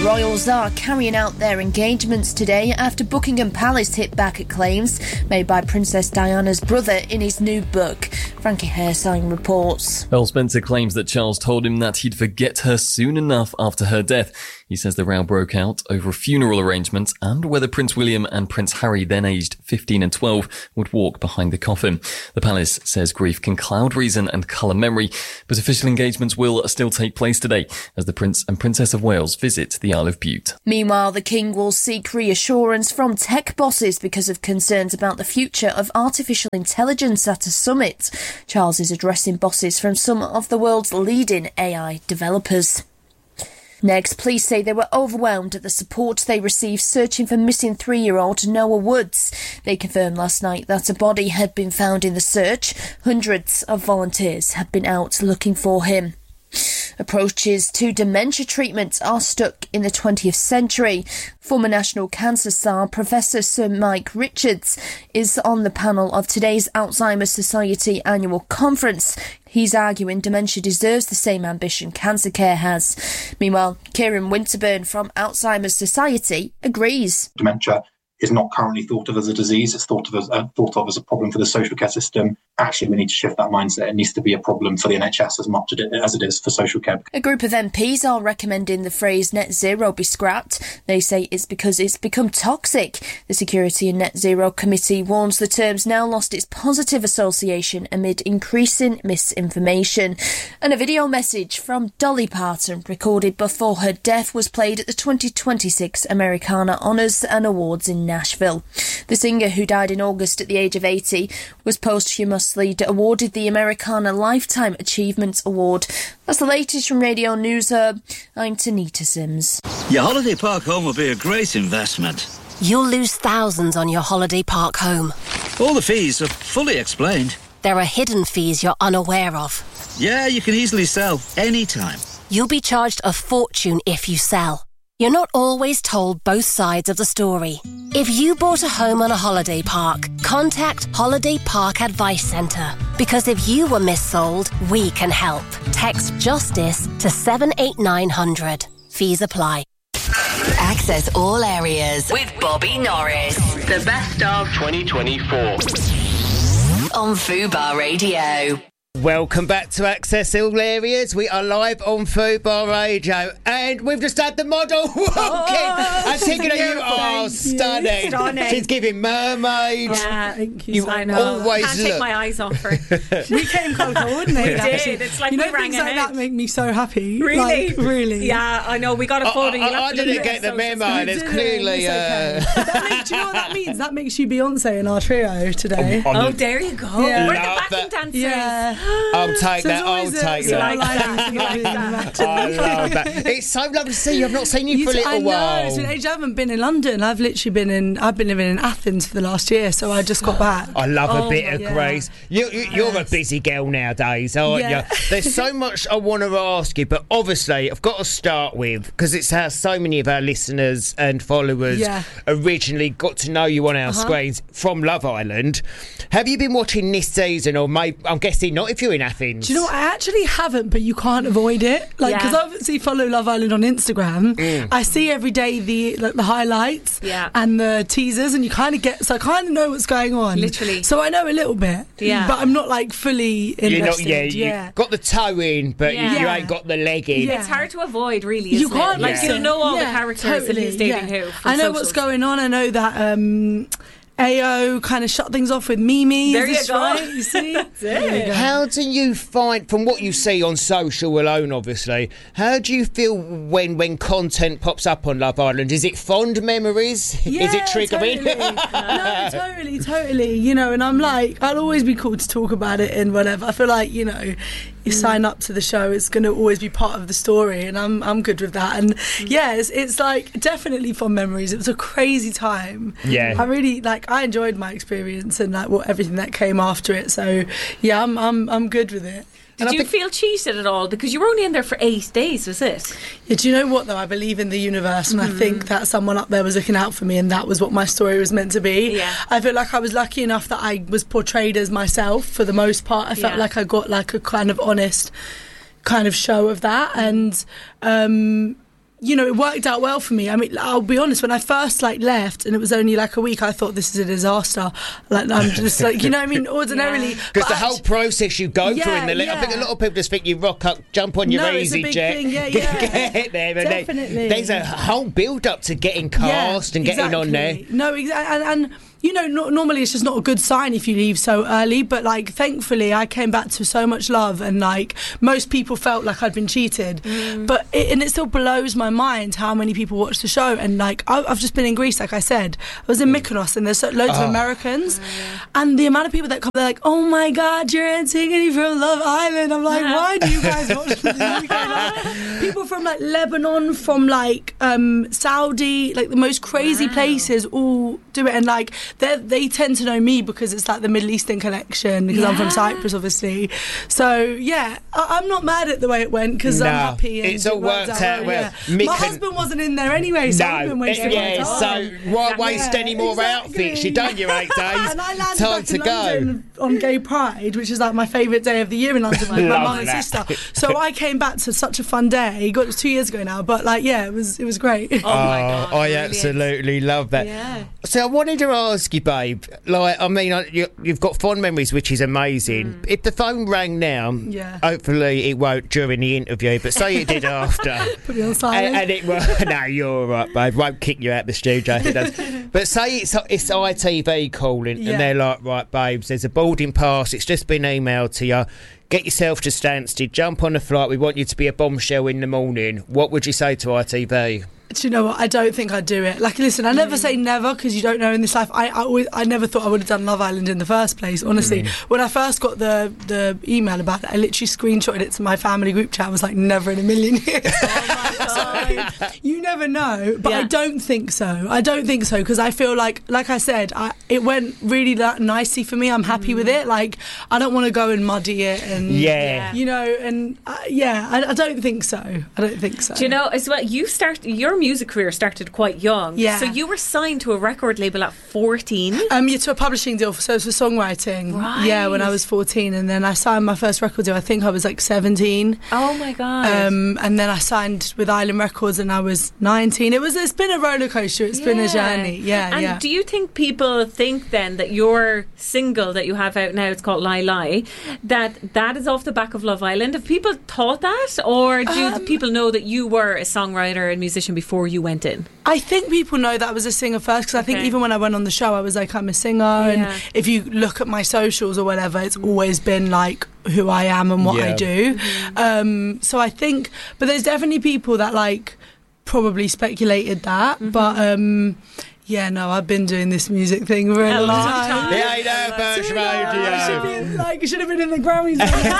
royals are carrying out their engagements today after Buckingham Palace hit back at claims made by Princess Diana's brother in his new book. Frankie Haresine reports. Earl Spencer claims that Charles told him that he'd forget her soon enough after her death. He says the row broke out over funeral arrangements and whether Prince William and Prince Harry, then aged 15 and 12, would walk behind the coffin. The palace says grief can cloud reason and colour memory, but official engagements will still take place today as the Prince and Princess of Wales visit the Isle of Bute. Meanwhile, the King will seek reassurance from tech bosses because of concerns about the future of artificial intelligence at a summit. Charles is addressing bosses from some of the world's leading AI developers. Next, police say they were overwhelmed at the support they received searching for missing 3-year-old Noah Woods. They confirmed last night that a body had been found in the search. Hundreds of volunteers have been out looking for him. Approaches to dementia treatment are stuck in the 20th century. Former National Cancer Star Professor Sir Mike Richards is on the panel of today's Alzheimer's Society annual conference. He's arguing dementia deserves the same ambition cancer care has. Meanwhile, Kieran Winterburn from Alzheimer's Society agrees. Dementia is not currently thought of as a disease. It's thought of as a problem for the social care system. Actually, we need to shift that mindset. It needs to be a problem for the NHS as much as it is for social care. A group of MPs are recommending the phrase net zero be scrapped. They say it's because it's become toxic. The Security and Net Zero Committee warns the term's now lost its positive association amid increasing misinformation. And a video message from Dolly Parton recorded before her death was played at the 2026 Americana Honours and Awards in Nashville. The singer, who died in August at the age of 80, was posthumously awarded the Americana Lifetime Achievement Award. That's the latest from Radio News Hub. I'm Tanita Sims. Your holiday park home will be a great investment. You'll lose thousands on your holiday park home. All the fees are fully explained. There are hidden fees you're unaware of. Yeah, you can easily sell anytime. You'll be charged a fortune if you sell. You're not always told both sides of the story. If you bought a home on a holiday park, contact Holiday Park Advice Centre. Because if you were missold, we can help. Text JUSTICE to 78900. Fees apply. Access all areas with Bobby Norris. The best of 2024. On Fubar Radio. Welcome back to Access All Areas. We are live on Fubar Radio, and we've just had the model walking. Antigone, you are stunning. She's giving mermaid. Yeah, thank you. You always Can't look. take my eyes off her. We came quite coordinated. We did. It's like we rang things like ahead. that make me so happy. Really, like, really. Yeah, I know. We got a photo. I didn't get the memo, and it's clearly. Do you know what that means? That makes you Beyonce in our trio today. Oh, there you go. Yeah. We're the backing dancers. Yeah. I'll take that. I'll take that. I love that. It's so lovely to see you. I've not seen you for a little while. I know. It's been ages. I haven't been in London. I've literally been living in Athens for the last year, so I just got back. I love a bit of Grace. You're a busy girl nowadays, aren't you? There's so much I want to ask you, but obviously I've got to start with, because it's how so many of our listeners and followers originally got to know you on our screens from Love Island. Have you been watching this season, or I'm guessing not if you're in Athens? Do you know what? I actually haven't, but you can't avoid it. Like, because I obviously follow Love Island on Instagram. I see every day the highlights and the teasers, and you kind of get, so I kind of know what's going on. Literally. So I know a little bit. Yeah. But I'm not like fully invested. You're not, you got the toe in, but you ain't got the leg in. It's hard to avoid, really, isn't you can't it? Like, you'll know all the characters and who's dating who. I know what's going on. I know that AO kind of shut things off with Mimi. There you go. Right? You see? How do you find, from what you see on social alone, obviously, how do you feel when content pops up on Love Island? Is it fond memories? Yeah, is it triggering? Totally. No, totally. You know, and I'm like, I'll always be cool to talk about it and whatever. I feel like, you know, you sign up to the show, it's going to always be part of the story, and I'm good with that. And it's like definitely fond memories. It was a crazy time. Yeah, I really I enjoyed my experience and everything that came after it. So yeah, I'm good with it. Did you feel cheated at all? Because you were only in there for 8 days, was it? Yeah, do you know what, though? I believe in the universe, and I think that someone up there was looking out for me, and that was what my story was meant to be. Yeah. I feel like I was lucky enough that I was portrayed as myself for the most part. I felt like I got like a kind of honest kind of show of that. And you know, it worked out well for me. I mean, I'll be honest, when I first like left and it was only like a week, I thought this is a disaster. Like, I'm just like, you know what I mean, ordinarily. Because the whole process you go through in the I think a lot of people just think you rock up, jump on your EasyJet, get there, and definitely. There's a whole build up to getting cast and getting on there. No, exactly, and you know, normally it's just not a good sign if you leave so early, but like thankfully I came back to so much love, and like most people felt like I'd been cheated, but it still blows my mind how many people watch the show. And like I've just been in Greece, like I said, I was in Mykonos, and there's loads of Americans, and the amount of people that come, they're like, oh my god, you're Antigone from Love Island. I'm like, why do you guys watch this? People from like Lebanon, from like Saudi, like the most crazy places all do it, and like they tend to know me because it's like the Middle Eastern connection, because I'm from Cyprus, obviously. So yeah, I'm not mad at the way it went, because I'm happy. And it's all worked out well. My husband wasn't in there anyway, so I've been wasting my time. So why waste any more outfits? You've done your 8 days. And I landed back in London on Gay Pride, which is like my favourite day of the year in London, with my mum and sister. So I came back to such a fun day. It was 2 years ago now, but like it was great. Oh my god, I absolutely love that. Yeah. So I wanted to ask you, babe, like, I mean, you've got fond memories, which is amazing. If the phone rang now, hopefully it won't during the interview, but say it did after. Put it on silent. And it will. No, you're all right, babe. Won't kick you out the studio if it does. But say it's ITV calling, and they're like, right, babes, there's a boarding pass. It's just been emailed to you. Get yourself to Stansted, jump on the flight. We want you to be a bombshell in the morning. What would you say to ITV? Do you know what? I don't think I'd do it. Like, listen, I never say never, because you don't know in this life. I never thought I would have done Love Island in the first place, honestly. When I first got the email about it, I literally screenshotted it to my family group chat. I was like, never in a million years. Oh my God. So, you never know, but I don't think so. I don't think so, because I feel like I said, it went really nicely for me. I'm happy with it. Like, I don't want to go and muddy it, and you know, and I don't think so. I don't think so. Do you know, as well, your music career started quite young. Yeah. So you were signed to a record label at 14? To a publishing deal, so it was for songwriting. Right. Yeah, when I was 14, and then I signed my first record deal, I think I was like 17. Oh my God. And then I signed with Island Records and I was 19. It's been a roller coaster. It's been a journey. And do you think people think then that your single that you have out now, it's called Lie Lie, that is off the back of Love Island? Have people thought that, or do people know that you were a songwriter and musician before you went in? I think people know that I was a singer first, because I think even when I went on the show, I was like, I'm a singer, and if you look at my socials or whatever, it's always been like who I am and what I do. So I think, but there's definitely people that like probably speculated that, but yeah, no, I've been doing this music thing for a long time. Yeah, I know, Birch Radio. Should have been in the Grammys.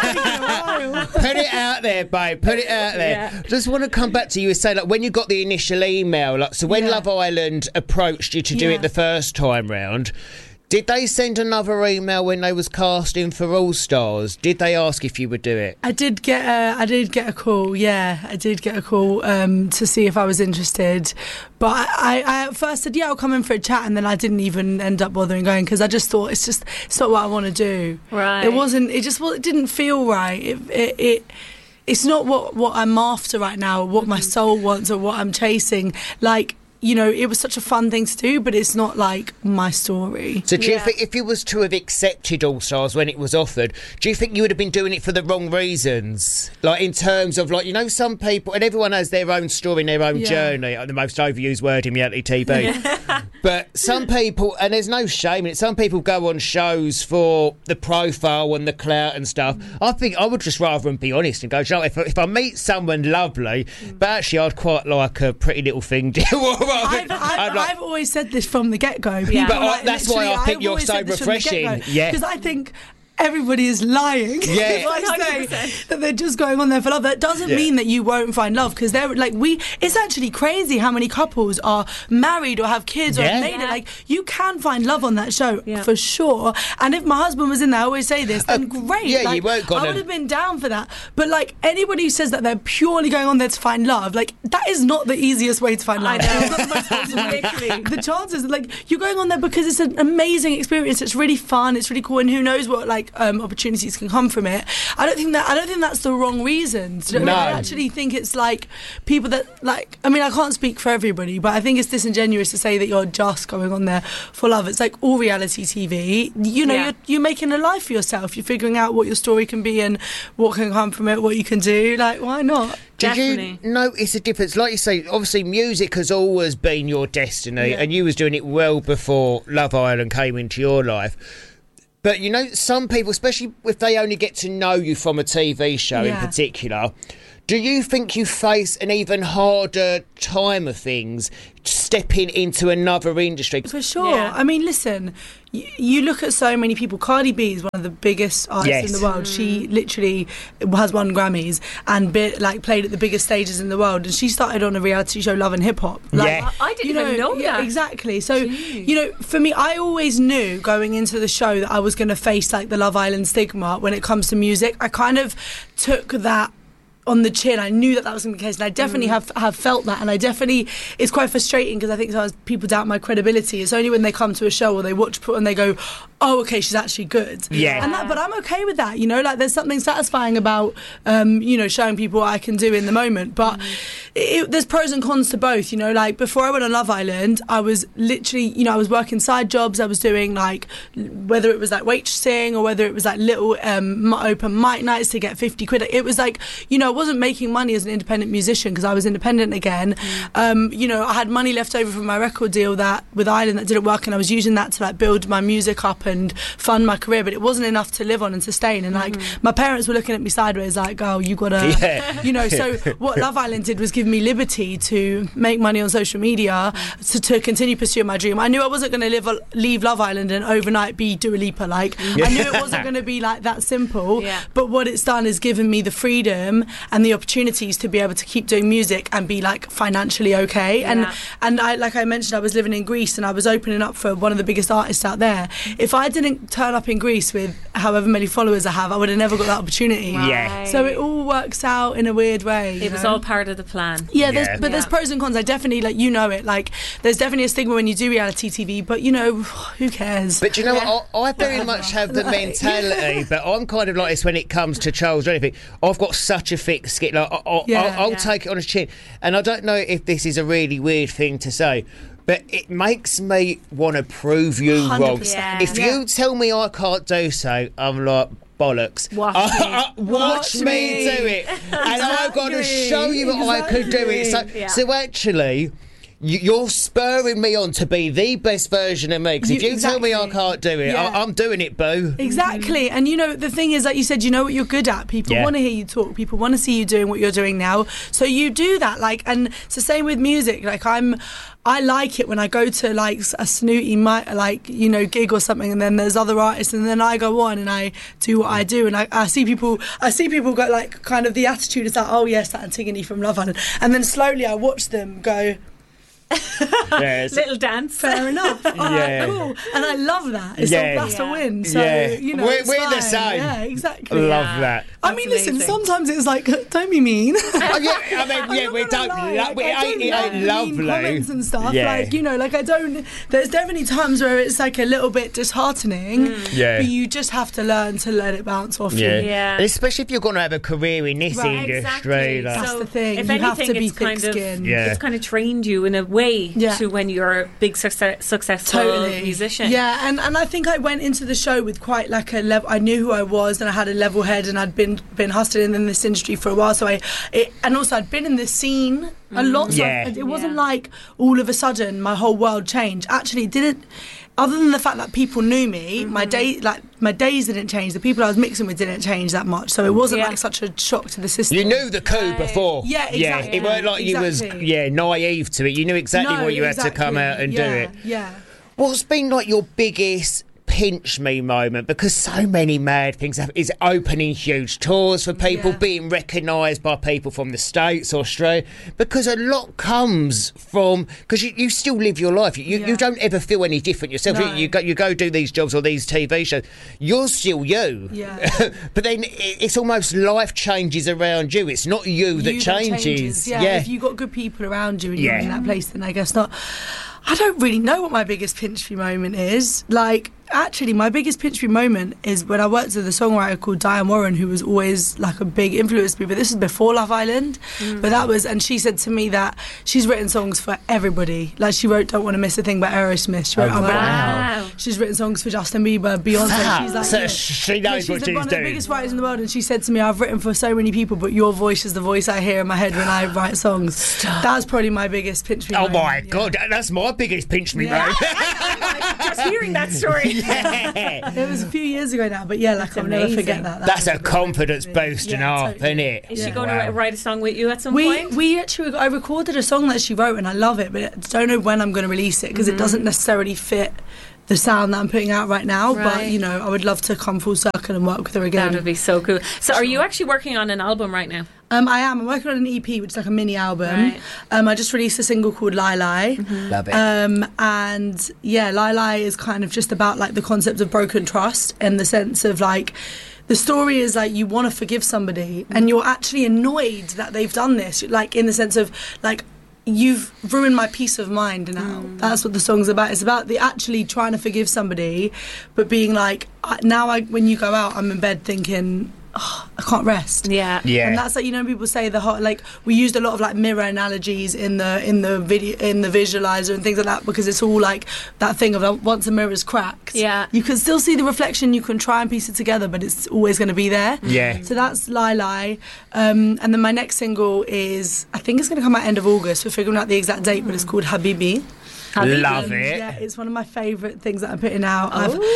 Put it out there, babe. Put it out there. Yeah. Just want to come back to you and say, like, when you got the initial email, like, so when Love Island approached you to do it the first time round, did they send another email when they was casting for All Stars? Did they ask if you would do it? I did get a call. Yeah, I did get a call to see if I was interested. But I at first said, I'll come in for a chat, and then I didn't even end up bothering going, because I just thought it's not what I want to do. Right. It didn't feel right. It's not what I'm after right now, or what my soul wants, or what I'm chasing. Like, you know, it was such a fun thing to do, but it's not like my story. So do you think if you was to have accepted All Stars when it was offered, do you think you would have been doing it for the wrong reasons? Like, in terms of, like, you know, some people, and everyone has their own story and their own journey, the most overused word in reality TV. But some people, and there's no shame in it, some people go on shows for the profile and the clout and stuff. I think I would just rather be honest and go, if I meet someone lovely, but actually I'd quite like a Pretty Little Thing deal. I've always said this from the get-go. But that's why I think you're so refreshing. Yeah, because I think everybody is lying. Yeah, I say that they're just going on there for love. That doesn't mean that you won't find love, because they're like it's actually crazy how many couples are married or have kids or have made it. Like, you can find love on that show for sure. And if my husband was in there, I always say this, then great. Yeah, like, you weren't I would have been down for that. But like, anybody who says that they're purely going on there to find love, like, that is not the easiest way to find love. I know. It's not the most wholesome. The chances, like, you're going on there because it's an amazing experience. It's really fun. It's really cool. And who knows what, like, opportunities can come from it. I don't think that's the wrong reason. No. I actually think it's like people that like. I mean, I can't speak for everybody, but I think it's disingenuous to say that you're just going on there for love. It's like all reality TV. You know, you're making a life for yourself. You're figuring out what your story can be and what can come from it, what you can do. Like, why not? Did you notice a difference? Like you say, obviously music has always been your destiny, and you was doing it well before Love Island came into your life. But, you know, some people, especially if they only get to know you from a TV show in particular, do you think you face an even harder time of things stepping into another industry? For sure. Yeah. I mean, listen, you look at so many people. Cardi B is one of the biggest artists in the world. She literally has won Grammys and played at the biggest stages in the world. And she started on a reality show, Love and Hip Hop. I didn't even know that. Exactly. So, you know, for me, I always knew going into the show that I was going to face like the Love Island stigma when it comes to music. I kind of took that on the chin. I knew that was going to be the case, and I definitely have felt that, and I definitely, it's quite frustrating because I think sometimes people doubt my credibility. It's only when they come to a show or they watch and they go, oh, okay, she's actually good. But I'm okay with that, you know, like there's something satisfying about you know, showing people what I can do in the moment. But there's pros and cons to both, you know. Like before I went on Love Island, I was literally, you know, I was working side jobs. I was doing like, whether it was like waitressing or whether it was like little open mic nights to get 50 quid. It was like, you know, I wasn't making money as an independent musician because I was independent again. You know, I had money left over from my record deal with Island that didn't work, and I was using that to like build my music up and fund my career, but it wasn't enough to live on and sustain. And like my parents were looking at me sideways like, oh, you gotta you know. So what Love Island did was give me liberty to make money on social media to continue pursuing my dream. I knew I wasn't going to leave Love Island and overnight be Dua Lipa. Like I knew it wasn't going to be like that simple. But what it's done is given me the freedom and the opportunities to be able to keep doing music and be like financially okay. And I, like I mentioned, I was living in Greece and I was opening up for one of the biggest artists out there. If I didn't turn up in Greece with however many followers I have, I would have never got that opportunity. So it all works out in a weird way. It was all part of the plan. There's pros and cons. I definitely, like, you know it, like there's definitely a stigma when you do reality TV, but you know, who cares? But you know what, I very much have the mentality, but I'm kind of like this when it comes to Charles or anything. I've got such a thick skin, like I'll take it on his chin. And I don't know if this is a really weird thing to say, but it makes me want to prove you 100%. Wrong. If you tell me I can't do so, I'm like, bollocks. Watch me do it. And I've got to show you that I could do it. So actually, you're spurring me on to be the best version of me. Because if you tell me I can't do it, I'm doing it, boo. Exactly. And you know, the thing is, like you said, you know what you're good at. People want to hear you talk. People want to see you doing what you're doing now. So you do that. Like, and it's the same with music. Like I like it when I go to like a snooty gig or something, and then there's other artists, and then I go on and I do what I do, and I see people go like, kind of the attitude is like, oh yes, that Antigone from Love Island, and then slowly I watch them go, little dance. Fair enough. All right, cool. And I love that. It's all blast a win. So you know, we're the same. Yeah, exactly. Love that. I mean, listen. Sometimes it's like, don't be mean. We don't. I love comments and stuff. Like, you know, like I don't. There's definitely times where it's like a little bit disheartening. But you just have to learn to let it bounce off you. Especially if you're going to have a career in this industry. Exactly. That's the thing. If you anything, have to be thick-skinned. It's kind of trained you in a way to when you're a big successful musician. Yeah, and I think I went into the show with quite like a level. I knew who I was, and I had a level head, and I'd been hustling in this industry for a while. So and also I'd been in this scene a lot. So it wasn't like all of a sudden my whole world changed. Actually, it didn't. Other than the fact that people knew me, my days didn't change. The people I was mixing with didn't change that much, so it wasn't like such a shock to the system. You knew the coup before. Yeah, exactly. It weren't like you was naive to it. You knew exactly what you had to come out and do it. Yeah. What's been like your biggest pinch me moment? Because so many mad things happen. Is opening huge tours for people, being recognised by people from the States, Australia, because a lot comes from, because you still live your life. You don't ever feel any different yourself. No. You go do these jobs or these TV shows, you're still you. But then it's almost life changes around you. It's not you that changes. If you've got good people around you and you're in that place, then I guess not. I don't really know what my biggest pinch me moment is. Like, actually, my biggest pinch me moment is when I worked with a songwriter called Diane Warren, who was always like a big influence to me. But this is before Love Island. And she said to me that she's written songs for everybody. Like she wrote "Don't Want to Miss a Thing" by Aerosmith. She wrote She's written songs for Justin Bieber, Beyonce. She's like, she knows what she's doing. One of the biggest writers in the world, and she said to me, "I've written for so many people, but your voice is the voice I hear in my head when I write songs." Stop. That's probably my biggest pinch me. Oh my God, that's my biggest pinch me moment. Just hearing that story. It was a few years ago now, but yeah, like I'll never forget that. That's a confidence boost and up, isn't it? Is she going to write a song with you at some point? I recorded a song that she wrote and I love it, but I don't know when I'm going to release it because it doesn't necessarily fit the sound that I'm putting out right now. But you know, I would love to come full circle and work with her again. That would be so cool. So are you actually working on an album right now? I am. I'm working on an EP, which is like a mini album. Right. I just released a single called Lai Lai. Love it. And yeah, Lai Lai is kind of just about like the concept of broken trust, in the sense of like, the story is like you want to forgive somebody and you're actually annoyed that they've done this, like in the sense of like, you've ruined my peace of mind now. That's what the song's about. It's about the actually trying to forgive somebody, but being like, when you go out, I'm in bed thinking, oh, I can't rest. Yeah. And that's like, you know, people say like we used a lot of like mirror analogies in the video, in the visualizer and things like that, because it's all like that thing of once a mirror's cracked, you can still see the reflection, you can try and piece it together, but it's always going to be there. So that's Lai Lai. And then my next single is, I think it's going to come out end of August. We're figuring out the exact date, but it's called Habibi. Love it. Yeah, it's one of my favourite things that I'm putting out.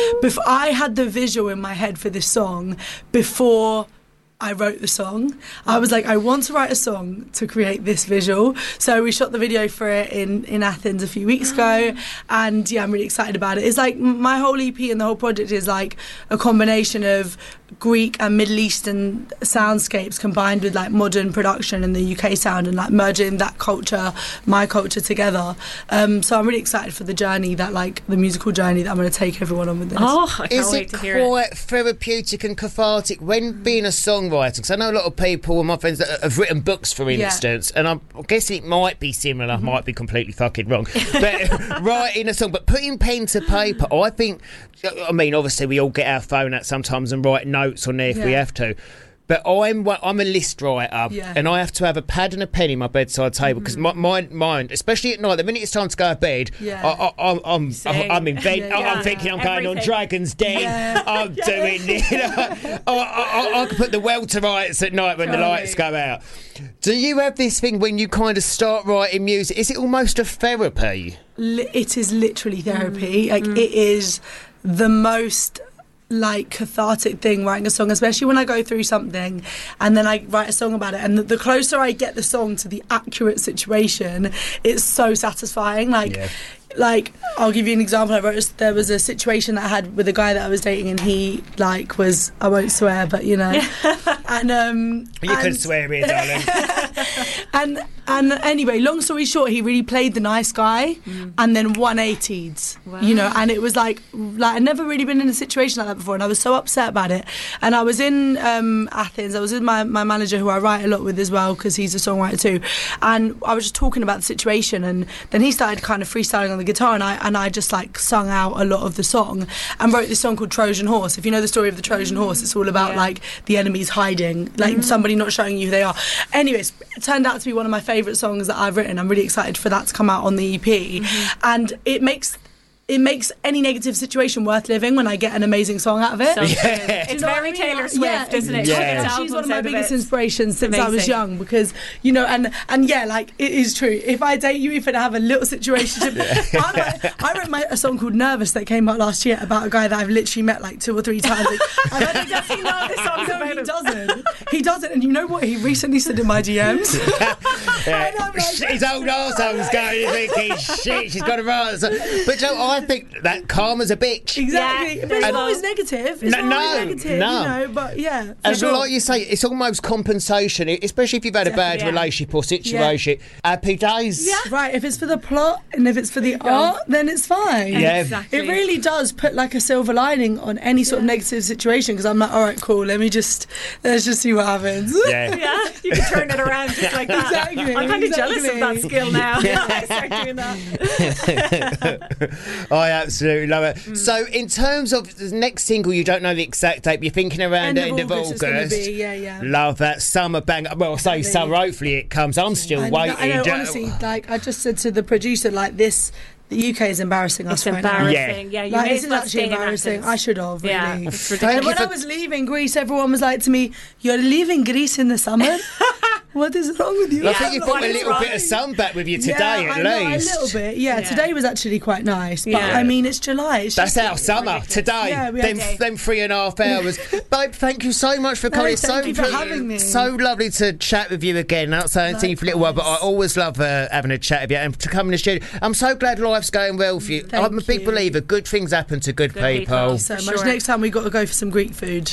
I had the visual in my head for this song before I wrote the song. I was like, I want to write a song to create this visual. So we shot the video for it in Athens a few weeks ago, and yeah, I'm really excited about it. It's like my whole EP and the whole project is like a combination of Greek and Middle Eastern soundscapes combined with like modern production and the UK sound, and like merging that culture, my culture, together. So I'm really excited for the journey, that like the musical journey that I'm going to take everyone on with this. I can't wait to hear it. Is it quite therapeutic and cathartic when being a songwriter? Because I know a lot of people, my friends, that have written books, for instance, and I'm guessing it might be similar, might be completely fucking wrong, but writing a song, but putting pen to paper, I think, I mean, obviously we all get our phone out sometimes and write notes on there if we have to. But I'm a list writer, and I have to have a pad and a pen in my bedside table, because my mind, especially at night, the minute it's time to go to bed, I'm in bed. I'm thinking I'm going on Dragon's Den. I'm doing it. I can put the welter rights at night when the lights go out. Do you have this thing when you kind of start writing music? Is it almost a therapy? It is literally therapy. Like it is the most like cathartic thing, writing a song, especially when I go through something and then I write a song about it, and the closer I get the song to the accurate situation, it's so satisfying. Like I'll give you an example. There was a situation that I had with a guy that I was dating, and he like was, I won't swear, but you know, and you could swear here, darling. and anyway, long story short, he really played the nice guy, and then 180'd, you know, and it was like I'd never really been in a situation like that before, and I was so upset about it. And I was in Athens. I was with my manager, who I write a lot with as well, because he's a songwriter too, and I was just talking about the situation, and then he started kind of freestyling on the guitar, and I just like sung out a lot of the song and wrote this song called Trojan Horse. If you know the story of the Trojan Horse, it's all about like the enemies hiding, like somebody not showing you who they are. Anyways, it turned out to be one of my favourite songs that I've written. I'm really excited for that to come out on the EP, and it makes any negative situation worth living when I get an amazing song out of it. It's very Taylor Swift, isn't it? She's one of my biggest inspirations since I was young, because, you know, and yeah, like, it is true. If I date you, if I have a little situation, I wrote a song called Nervous that came out last year about a guy that I've literally met like 2 or 3 times. Does he know this song's about him? He doesn't. And you know what? He recently stood in my DMs. His old arsehole's going, thinking, shit, she's got a right. But Joe, I think that karma's a bitch. Exactly. But it's not always negative. It's not always negative, you know, but yeah. And like you say, it's almost compensation, especially if you've had a bad relationship or situation. Happy days. Yeah. Right, if it's for the plot and if it's for the art, then it's fine. Yeah. Exactly. It really does put like a silver lining on any sort of negative situation, because I'm like, all right, cool, let's just see what happens. Yeah. You can turn it around just like that. Exactly. I'm kind of jealous of that skill now. I start doing that. I absolutely love it. So, in terms of the next single, you don't know the exact date, but you're thinking around the end of August. It's gonna be, yeah. Love that summer bang. Well, I say summer. Hopefully, it comes. I'm still waiting. I know, honestly, like I just said to the producer, like this. The UK is embarrassing us right now. Yeah, you like, may this as is well actually stay in embarrassing. Athens. I should have, really. Yeah, it's ridiculous. And when I was leaving Greece, everyone was like to me, "You're leaving Greece in the summer? What is wrong with you?" I think you've got a little bit of sun back with you today, at least. A little bit, yeah. Today was actually quite nice, but I mean, it's July. It's That's our summer today. Yeah, them 3.5 hours. Babe, thank you so much for coming. Thank you for having me. So lovely to chat with you again. Not saying to you for a little while, but I always love having a chat with you and to come in the studio. I'm so glad life's going well for you. I'm a big believer. Good things happen to good people. Thank you so much. Next time we've got to go for some Greek food.